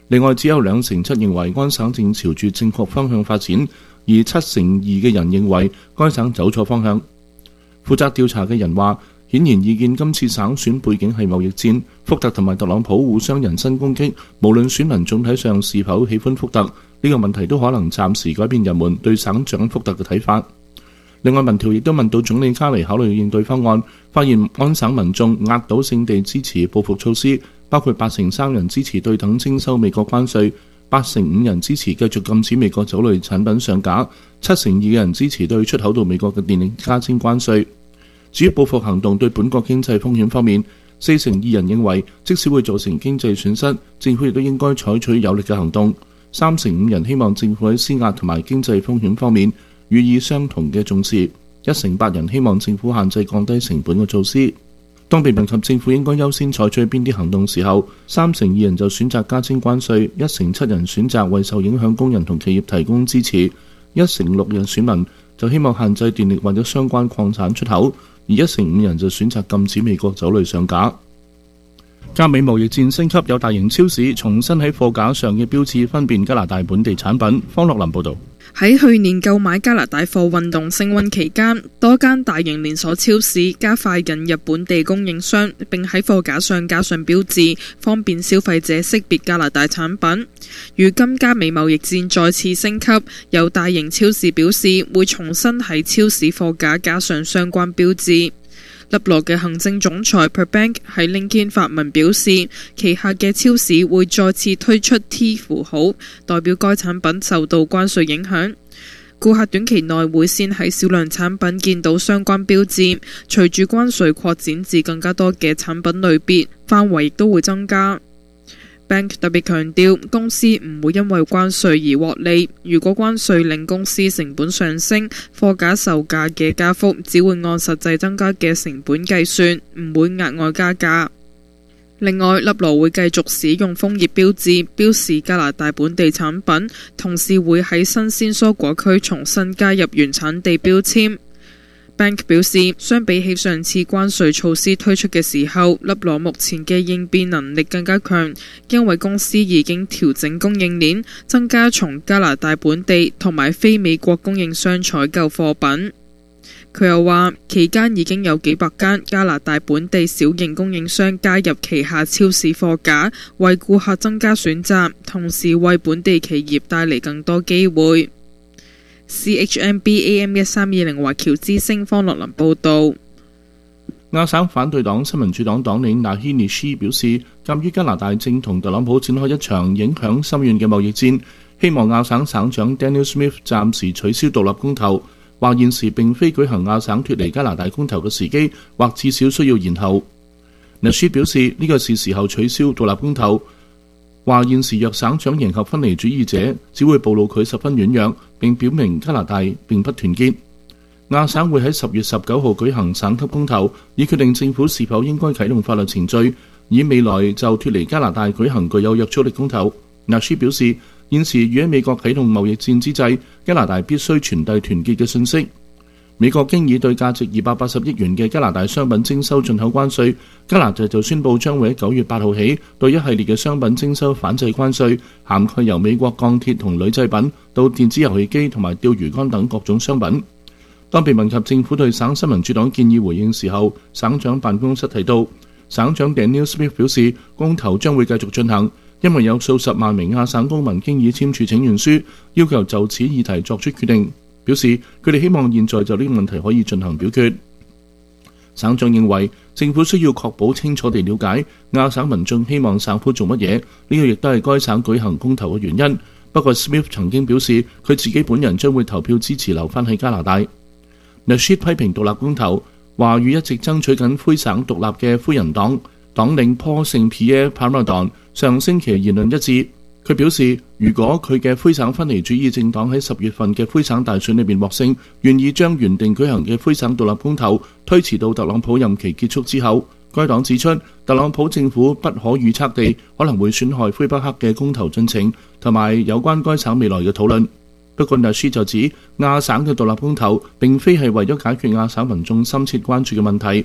另外，只有兩成七認為安省正朝住正確方向發展，而七成二嘅人認為該省走錯方向。負責調查嘅人話，顯然意見今次省選背景係貿易戰，福特同埋特朗普互相人身攻擊，無論選民總體上是否喜歡福特，呢個問題都可能暫時改變人們對省長福特嘅睇法。另外，民調亦都問到總理卡尼考慮應對方案，發現安省民眾壓倒性地支持報復措施，包括八成三人支持對等徵收美國關稅，八成五人支持繼續禁止美國酒類產品上架，七成二嘅人支持對出口到美國嘅電力加徵關稅。至於報復行動對本國經濟風險方面，四成二人認為即使會造成經濟損失，政府亦都應該採取有力嘅行動。三成五人希望政府喺施壓同埋經濟風險方面予以相同嘅重視。一成八人希望政府限制降低成本嘅措施。當被問及政府應該優先採取邊啲行動時候，三成二人就選擇加徵關稅，一成七人選擇為受影響工人同企業提供支持，一成六人選民就希望限制電力或者相關礦產出口，而一成五人就選擇禁止美國酒類上架。加美貿易戰升級，有大型超市重新喺貨架上嘅標誌分辨加拿大本地產品。方樂林報導。 喺去年購買加拿大貨運動升溫期間，多間大型連鎖超市加快引入本地供應商，並喺貨架上加上標誌，方便消費者識別加拿大產品。如今加美貿易戰再次升級，有大型超市表示會重新喺超市貨架加上相關標誌。立羅嘅行政總裁 Perbank 喺 LinkedIn 發文表示，旗下嘅超市會再次推出 T 符號，代表該產品受到關稅影響。顧客短期內會先喺少量產品見到相關標誌，隨住關稅擴展至更加多嘅產品類別，範圍亦都會增加。Bank 特別強調，公司唔會因為關稅而獲利。如果關稅令公司成本上升，貨架售價嘅加幅只會按實際增加嘅成本計算，唔會額外加價。另外，立羅會繼續使用楓葉標誌標示加拿大本地產品，同時會喺新鮮蔬果區重新加入原產地標籤。Bank 表示，相比起上次關稅措施推出嘅時候，立羅目前嘅應變能力更加強，因為公司已經調整供應鏈，增加從加拿大本地同埋非美國供應商採購貨品。佢又話，期間已經有幾百間加拿大本地小型供應商加入旗下超市貨架，為顧客增加選擇，同時為本地企業帶嚟更多機會。C H M B A M 一三二零華僑之聲方樂林報導。 亞省反對黨新民主黨黨領納希尼斯表示，鑑於加拿大正同特朗普展開一場影響深遠嘅貿易戰，希望亞省省長 Daniel Smith 暫時取消獨立公投，話現時並非舉行亞省脱離加拿大公投嘅時機，或至少需要延後。納斯表示呢個是時候取消獨立公投，話現時若省長迎合分離主義者，只會暴露佢十分軟弱，並表明加拿大並不團結。亞省會喺十月十九號舉行省級公投，以決定政府是否應該啟動法律程序，以未來就脱離加拿大舉行具有約束力公投。納斯表示，現時與喺美國啟動貿易戰之際，加拿大必須傳遞團結嘅信息。美國經已對價值二百八十億元嘅加拿大商品徵收進口關稅，加拿大就宣布將會喺九月八號起對一系列嘅商品徵收反制關稅，涵蓋由美國鋼鐵同鋁製品到電子遊戲機同埋釣魚竿等各種商品。當被問及政府對省新民主黨建議回應時候，省長辦公室提到，省長 Daniel Smith 表示，公投將會繼續進行，因為有數十萬名亞省公民經已簽署請願書，要求就此議題作出決定。表示佢哋希望現在就呢個問題可以進行表決。省長認為政府需要確保清楚地了解亞省民眾希望省府做乜嘢，呢個亦都係該省舉行公投嘅原因。不過 Smith 曾經表示佢自己本人將會投票支持留返喺加拿大。Nasheed 批評獨立公投，話與一直爭取緊魁省獨立嘅魁人黨黨領 Paul Saint-Pierre Plamondon 上星期言論一致。佢表示，如果佢嘅魁省分離主義政黨喺十月份嘅魁省大選裏邊獲勝，願意將原定舉行嘅魁省獨立公投推遲到特朗普任期結束之後。該黨指出，特朗普政府不可預測地可能會損害魁北克嘅公投進程同埋有關該省未來嘅討論。不過納斯就指，亞省嘅獨立公投並非係為咗解決亞省民眾深切關注嘅問題。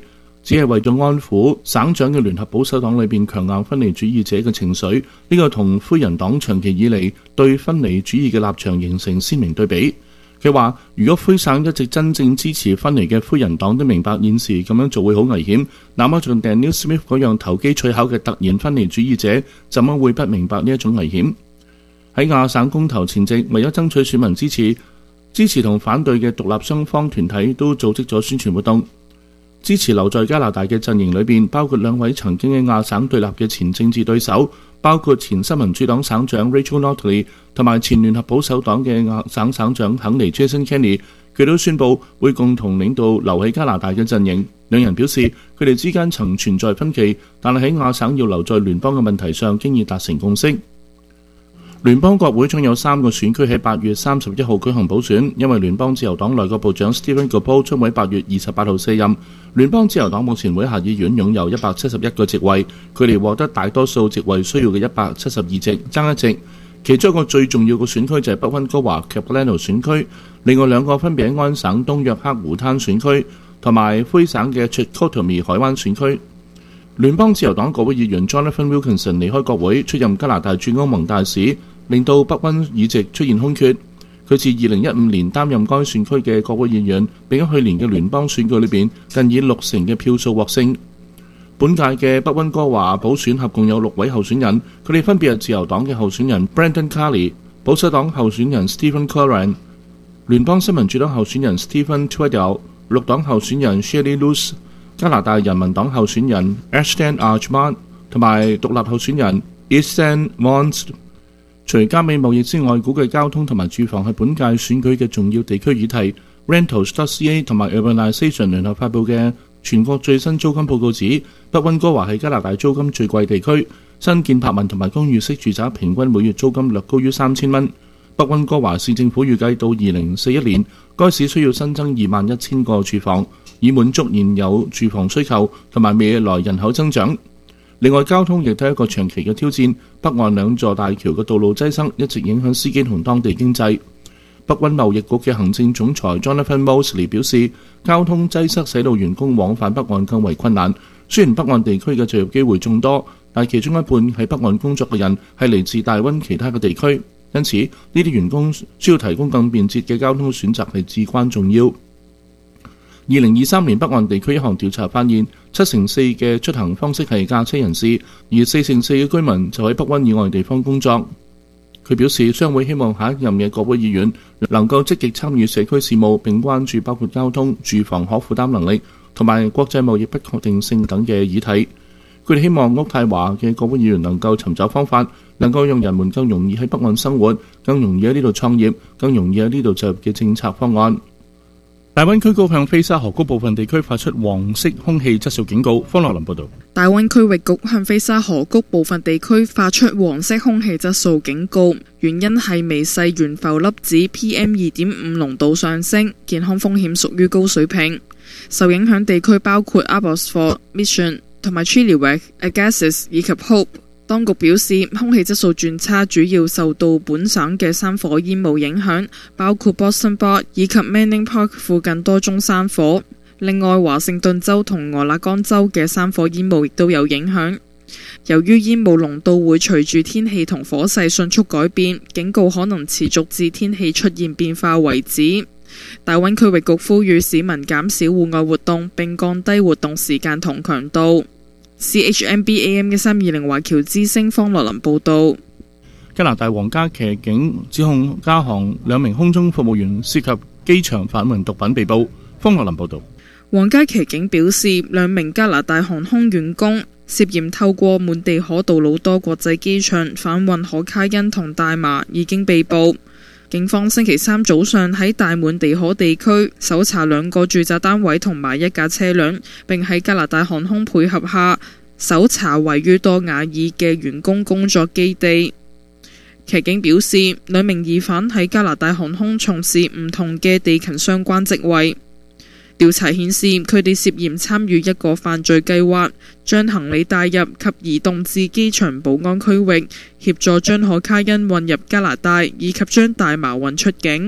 只係為咗安撫省長嘅聯合保守黨裏邊強硬分離主義者嘅情緒，呢個同灰人黨長期以嚟對分離主義嘅立場形成鮮明對比。佢話：如果灰省一直真正支持分離嘅灰人黨都明白現時咁樣做會好危險，那麼像 Daniel Smith 嗰樣投機取巧嘅突然分離主義者，怎麼會不明白呢一種危險？喺亞省公投前夕，為咗爭取選民支持，支持同反對嘅獨立雙方團體都組織咗宣傳活動。支持留在加拿大嘅陣營裏邊，包括兩位曾經喺亞省對立嘅前政治對手，包括前新民主黨省長 Rachel Notley 同埋前聯合保守黨嘅亞省省長肯尼 Jason Kenney， 佢都宣布會共同領導留喺加拿大嘅陣營。兩人表示佢哋之間曾存在分歧，但係喺亞省要留在聯邦嘅問題上，經已達成共識。聯邦國會將有三個選區喺八月三十一號舉行補選，因為聯邦自由黨內閣部長 Stephen Guilbeault 將喺八月二十八號卸任。聯邦自由黨目前會下議院擁有一百七十一個席位，距離獲得大多數席位需要嘅一百七十二席爭一席。其中一個最重要嘅選區就係北溫哥華 Capilano 選區，另外兩個分別喺安省東約克湖灘選區同埋灰省嘅 Chicoutimi 海灣選區。聯邦自由黨國會議員 Jonathan Wilkinson 離開國會，出任加拿大駐歐盟大使，令到北溫議席出現空缺。佢自二零一五年擔任該選區嘅國會議員，並喺去年嘅聯邦選舉裏邊近以六成嘅票數獲勝。本屆嘅北溫哥華補選合共有六位候選人，佢哋分別係自由黨嘅候選人 Brendan Carney、保守黨候選人 Stephen Curran、聯邦新民主黨候選人 Stephen Tweddell、綠黨候選人 Shelley Luce、加拿大人民黨候選人 Ashton Archman 同埋獨立候選人 Ethan Mons。除加美貿易之外，估計交通同埋住房係本屆選舉嘅重要地區議題。Rentals.ca 同埋 Urbanization 聯合發布嘅全國最新租金報告指，北溫哥華係加拿大租金最貴地區，新建柏文同埋公寓式住宅平均每月租金略高於三千蚊。北溫哥華市政府預計到二零四一年，該市需要新增二萬一千個住房，以滿足現有住房需求同埋未來人口增長。另外，交通亦都係一個長期嘅挑戰。北岸兩座大橋嘅道路擠塞一直影響司機同當地經濟。北溫貿易局嘅行政總裁 Jonathan Mosley 表示，交通擠塞使到員工往返北岸更為困難。雖然北岸地區嘅就業機會眾多，但其中一半喺北岸工作嘅人係嚟自大溫其他嘅地區，因此呢啲員工需要提供更便捷嘅交通選擇係至關重要。二零二三年北岸地區一項調查發現，七成四嘅出行方式係駕車人士，而四成四嘅居民就喺北溫以外地方工作。佢表示，商會希望下一任嘅國會議員能夠積極參與社區事務，並關注包括交通、住房可負擔能力同埋國際貿易不確定性等嘅議題。佢哋希望渥太華嘅國會議員能夠尋找方法，能夠讓人們更容易喺北岸生活，更容易喺呢度創業，更容易喺呢度就業嘅政策方案。大溫區高向菲沙河谷部分地區發出黃色空氣質素警告。方樂林報道。 大溫區域局向菲沙河谷部分地區發出黃色空氣質素警告，原因係微細懸浮粒子 P M 二點五 濃度上升，健康風險屬於高水平。受影響地區包括 Abbotsford、Mission 同埋 Chilliwack、Agassiz 以及 Hope。當局表示，空氣質素轉差主要受到本省嘅山火煙霧影響，包括 Boston Bar 以及 Manning Park 附近多宗山火。另外，華盛頓州同俄勒岡州嘅山火煙霧亦都有影響。由於煙霧濃度會隨住天氣同火勢迅速改變，警告可能持續至天氣出現變化為止。大溫區域局呼籲市民減少戶外活動，並降低活動時間同強度。C H M B A M 嘅三二零華僑之聲方樂林報道。 加拿大皇家騎警指控加航兩名空中服務員涉及機場販運毒品被捕。方樂林報道。 皇家騎警表示，兩名加拿大航空員工涉嫌透過滿地可杜魯多國際機場販運可卡因同大麻，已經被捕。警方星期三早上喺大滿地可地區搜查兩個住宅單位同埋一架車輛，並喺加拿大航空配合下搜查位於多瓦爾嘅員工工作基地。騎警表示，兩名疑犯喺加拿大航空從事唔同嘅地勤相關職位。調查顯示，佢哋涉嫌參與一個犯罪計劃，將行李帶入及移動至機場保安區域，協助將可卡因運入加拿大，以及將大麻運出境。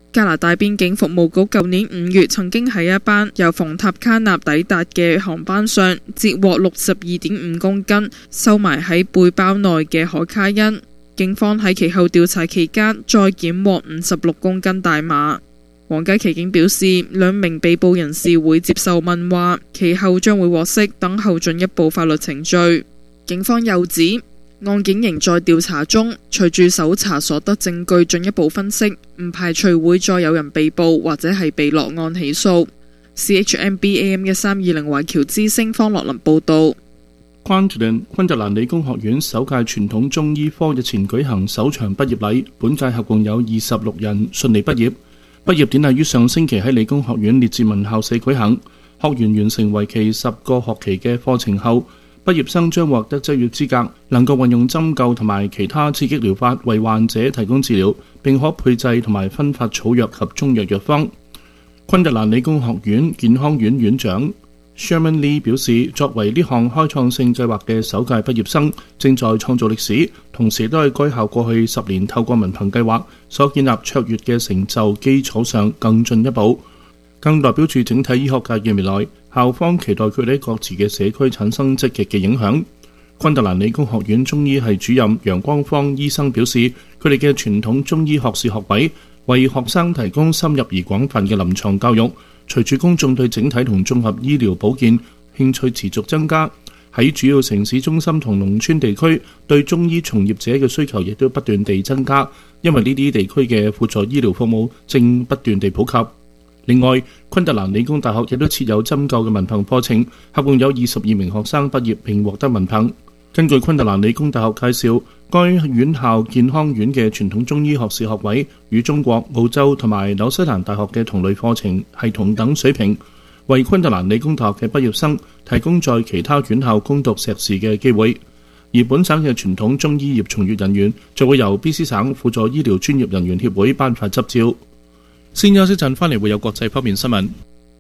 加拿大邊境服務局舊年五月曾經喺一班由馮塔卡納抵達嘅航班上截獲六十二點五公斤收埋喺背包內嘅海卡因。警方喺其後調查期間再檢獲五十六公斤大麻。皇家騎警表示，兩名被捕人士會接受問話，其後將會獲釋，等候進一步法律程序。警方又指，案件仍在調查中，隨住搜查所得證據進一步分析，唔排除會再有人被捕或者係被落案起訴。C H M B A M 一三二零華僑之聲方樂林報導。 昆特蘭昆特蘭理工學院首屆傳統中醫科日前舉行首場畢業禮，本屆合共有二十六人順利畢業。畢業典禮於上星期喺理工學院列治文校舍舉行，學員完成為期十個學期嘅課程後，畢業生將獲得執業資格，能夠運用針灸同埋其他刺激療法為患者提供治療，並可配製同埋分發草藥及中藥藥方。昆特蘭理工學院健康院院長 Sherman Lee 表示，作為呢項開創性計劃嘅首屆畢業生，正在創造歷史，同時都係該校過去十年透過文憑計劃所建立卓越嘅成就基礎上更進一步，更代表住整體醫學界嘅未來。校方期待佢哋喺各自嘅社區產生積極嘅影響。昆特蘭理工學院中醫系主任楊光芳醫生表示，佢哋嘅傳統中醫學士學位為學生提供深入而廣泛嘅臨床教育。隨住公眾對整體同綜合醫療保健興趣持續增加，喺主要城市中心同農村地區對中醫從業者嘅需求亦都不斷地增加，因為呢啲地區嘅輔助醫療服務正不斷地普及。另外，昆特蘭理工大學亦都設有針灸嘅文憑課程，合共有二十二名學生畢業並獲得文憑。根據昆特蘭理工大學介紹，該院校健康院嘅傳統中醫學士學位與中國、澳洲同埋紐西蘭大學嘅同類課程係同等水平，為昆特蘭理工大學嘅畢業生提供在其他院校攻讀碩士嘅機會。而本省嘅傳統中醫業從業人員就會由 B C 省輔助醫療專業人員協會頒發執照。先休息陣，翻嚟會有國際方面新聞。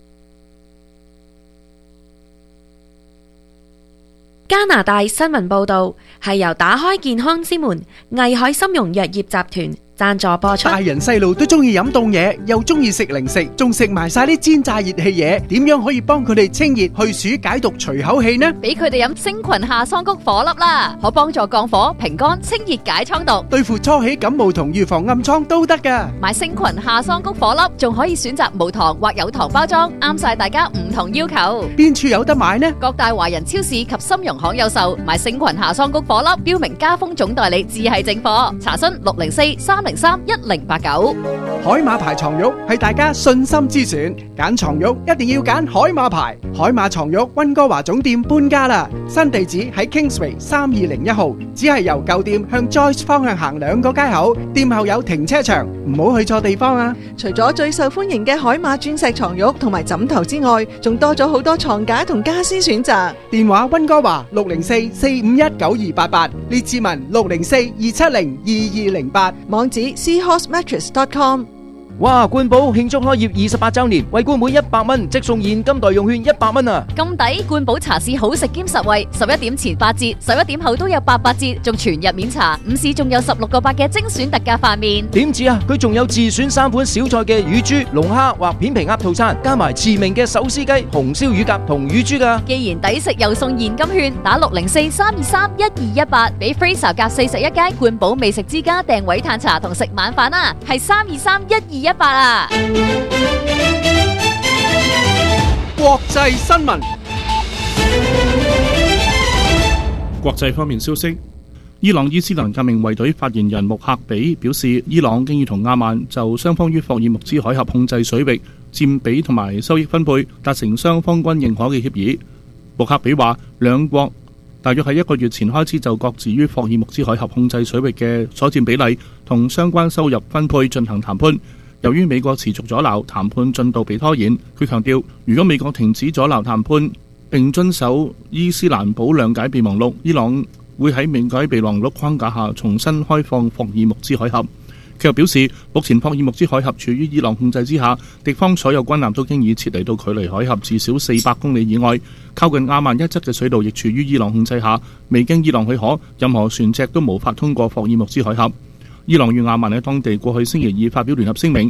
加拿大新聞報導係由打開健康之門藝海參茸藥業集團贊助播出。 大人細路都中意飲凍嘢，又中意食零食，仲食埋晒啲煎炸熱氣嘢，點樣可以幫佢哋清熱去暑解毒除口氣呢？ 俾佢哋飲星群夏桑菊火粒啦，可幫助降火、平肝、清熱解瘡毒， 對付初起感冒同預防暗瘡都得噶。 買星群夏桑菊火粒，仲可以選擇無糖或有糖包裝，啱晒大家唔同要求。 邊處有得買呢？ 各大華人超市及參茸行有售。買星群夏桑菊火粒，標明家風總代理，自係正貨。查詢六零四三零三一零八九。 海馬牌床褥係大家信心之選，揀床褥一定要揀海馬牌。海馬床褥溫哥華總店搬家啦，新地址喺 Kingsway 三二零一號，只係由舊店向 Joyce 方向行兩個街口，店後有停車場，唔好去錯地方啊！ 除咗最受歡迎嘅海馬鑽石床褥同埋枕頭之外，仲多咗好多床架同家私選擇。 電話溫哥華六零四四五一九二八八，列志文六零四二七零二二零八， 網址 seahorse mattress dot com。 哇！冠寶慶祝開業二十八週年，為冠每一百蚊即送現金代用券一百蚊啊！ 咁抵！冠寶茶市好食兼實惠，十一點前八折，十一點後都有八八折，仲全日免茶。午市仲有十六個八嘅精選特價飯麵。 點止啊！佢仲有自選三款小菜嘅乳豬、龍蝦或片皮鴨套餐，加埋馳名嘅手撕雞、紅燒乳鴿同乳豬噶。 既然抵食又送現金券，打六零四三二三一二一八，俾 Fraser 夾四十一街冠寶美食之家訂位嘆茶同食晚飯啊！係三二三一二一八啊！ 國際新聞。 國際方面消息，伊朗伊斯蘭革命衛隊發言人穆克比表示，伊朗經已同阿曼就雙方於霍爾木茲海峽控制水域佔比同埋收益分配達成雙方均認可嘅協議。穆克比話，兩國大約喺一個月前開始就各自於霍爾木茲海峽控制水域嘅所佔比例同相關收入分配進行談判。由於美國持續阻撓，談判進度被拖延。佢強調，如果美國停止阻撓談判並遵守伊斯蘭堡諒解備忘錄，伊朗會喺諒解備忘錄框架下重新開放霍爾木茲海峽。佢又表示，目前霍爾木茲海峽處於伊朗控制之下，敵方所有軍艦都經已撤離到距離海峽至少四百公里以外，靠近阿曼一側嘅水道亦處於伊朗控制下，未經伊朗許可，任何船隻都無法通過霍爾木茲海峽。伊朗與阿曼喺當地過去星期二發表聯合聲明，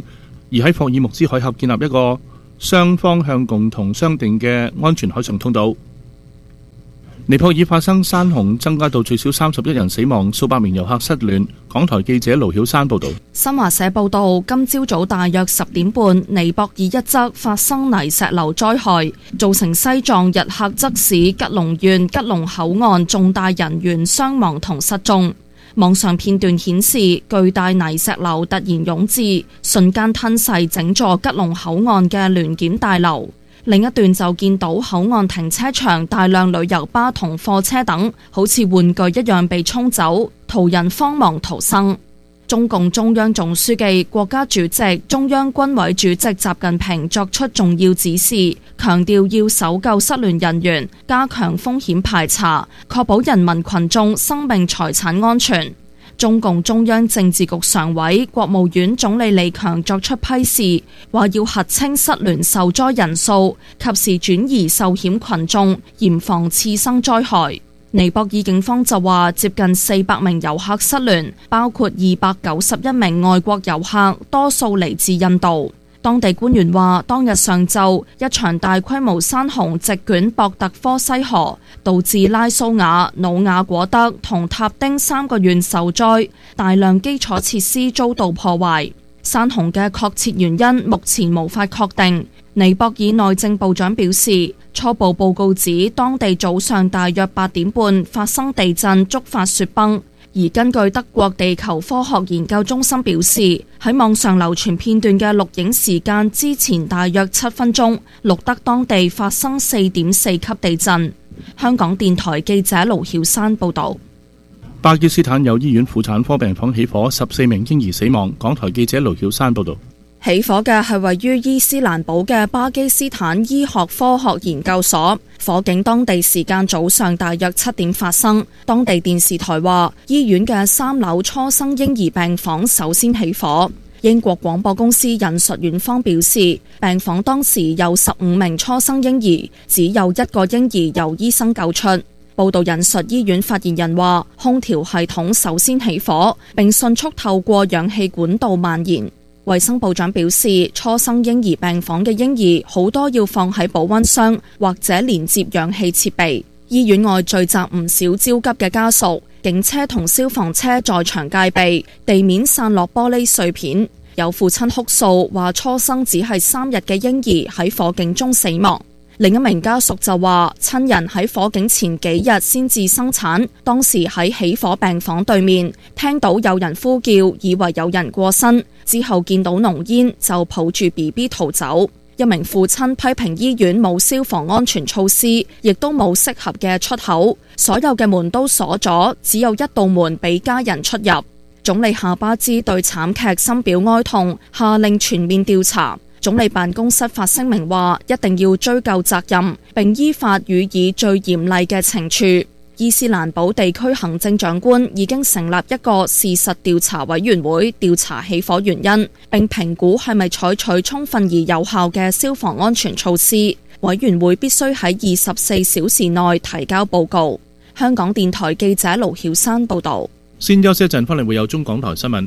而喺霍爾木茲海峽建立一個雙方向共同商定嘅安全海上通道。尼泊爾發生山洪，增加到最少三十一人死亡，數百名遊客失聯。港台記者盧曉山報導。 新華社報導，今朝早大約十點半，尼泊爾一側發生泥石流災害，造成西藏日喀則市吉隆縣吉隆口岸重大人員傷亡同失蹤。網上片段顯示，巨大泥石流突然湧至，瞬間吞噬整座吉隆口岸嘅聯檢大樓。另一段就見到口岸停車場大量旅遊巴同貨車等，好似玩具一樣被沖走，途人慌忙逃生。中共中央總書記、國家主席、中央軍委主席習近平作出重要指示，強調要搜救失聯人員，加強風險排查，確保人民群眾生命財產安全。中共中央政治局常委、國務院總理李強作出批示，話要核清失聯受災人數，及時轉移受險群眾，嚴防次生災害。尼泊爾警方就話，接近四百名遊客失聯，包括二百九十一名外國遊客，多數嚟自印度。當地官員話，當日上晝一場大規模山洪席捲博特科西河，導致拉蘇瓦、努瓦果德同塔丁三個縣受災，大量基礎設施遭到破壞。山洪嘅確切原因目前無法確定。尼泊爾內政部長表示，初步報告指當地早上大約八點半發生地震，觸發雪崩。而根據德國地球科學研究中心表示，喺網上流傳片段嘅錄影時間之前大約七分鐘，錄得當地發生四點四級地震。香港電台記者盧曉山報導。 巴基斯坦有醫院婦產科病房起火，十四名嬰兒死亡。港台記者盧曉山報導。 起火嘅係位於伊斯蘭堡嘅巴基斯坦醫學科學研究所，火警當地時間早上大約七點發生。當地電視台話，醫院嘅三樓初生嬰兒病房首先起火。英國廣播公司引述院方表示，病房當時有十五名初生嬰兒，只有一個嬰兒由醫生救出。報道引述醫院發言人話，空調系統首先起火，並迅速透過氧氣管道蔓延。衛生部長表示，初生嬰兒病房嘅嬰兒好多要放喺保溫箱或者連接氧氣設備。醫院外聚集唔少焦急嘅家屬，警車同消防車在場戒備，地面散落玻璃碎片。有父親哭訴話，初生只係三日嘅嬰兒喺火警中死亡。另一名家屬就話，親人喺火警前幾日先至生產，當時喺起火病房對面聽到有人呼叫，以為有人過身，之後見到濃煙就抱住 B B 逃走。一名父親批評醫院冇消防安全措施，亦都冇適合嘅出口，所有嘅門都鎖咗，只有一道門俾家人出入。總理夏巴茲對慘劇深表哀痛，下令全面調查。總理辦公室發聲明話，一定要追究責任，並依法予以最嚴厲嘅懲處。伊斯蘭堡地區行政長官已經成立一個事實調查委員會，調查起火原因，並評估係咪採取充分而有效嘅消防安全措施。委員會必須喺二十四小時內提交報告。香港電台記者盧曉山報導。 先休息一陣，翻嚟會有中港台新聞。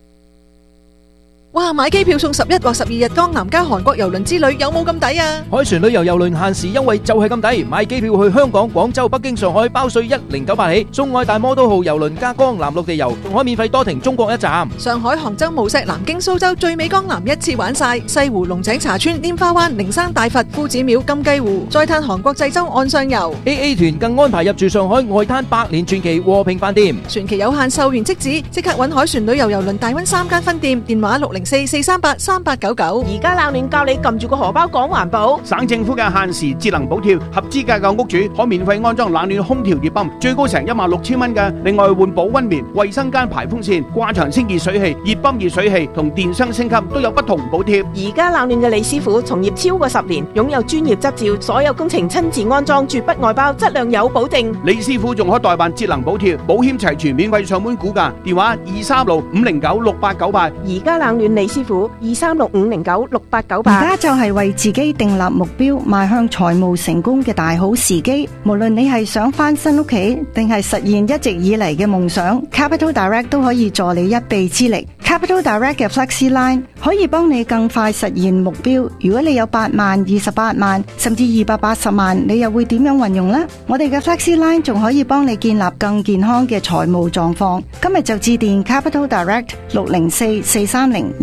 哇！買機票送十一或十二日江南加韓國郵輪之旅，有冇咁抵啊？ 海船旅遊郵輪限時優惠就係咁抵，買機票去香港、廣州、北京、上海包稅一零九八起，送愛大摩都號郵輪加江南陸地遊，仲可以免費多停中國一站。 上海、杭州、無錫、南京、蘇州，最美江南一次玩晒，西湖、龍井茶村、拈花灣、靈山大佛、夫子廟、金雞湖，再嘆韓國濟州岸上遊。 A A 團更安排入住上海外灘百年傳奇和平飯店， 船期有限，售完即止，即刻搵海船旅遊郵輪大溫三間分店，電話六零四四三八三八九九。 而家冷暖教你撳住個荷包講環保。 省政府嘅限時節能補貼，合資格嘅屋主可免費安裝冷暖空調熱泵，最高成一萬六千蚊嘅。另外換保溫棉、衛生間排風扇、掛牆清潔水器、熱泵熱水器同電箱升級都有不同補貼。 而家冷暖嘅李師傅從業超過十年，擁有專業執照，所有工程親自安裝，絕不外包，質量有保證。 李師傅仲可代辦節能補貼，保險齊全，免費上門估價。電話二三六五零九六八九八。 而家冷暖李李師傅，二三六五零九六八九八。 而家就係為自己訂立目標，邁向財務成功嘅大好時機。無論你係想翻新屋企，定係實現一直以嚟嘅夢想， Capital Direct 都可以助你一臂之力。Capital Direct 嘅 Flexi Line 可以幫你更快實現目標。如果你有八萬、二十八萬，甚至二百八十萬，你又會點樣運用呢？我哋嘅 Flexi Line 仲可以幫你建立更健康嘅財務狀況。今日就致電 Capital Direct 六零四四三零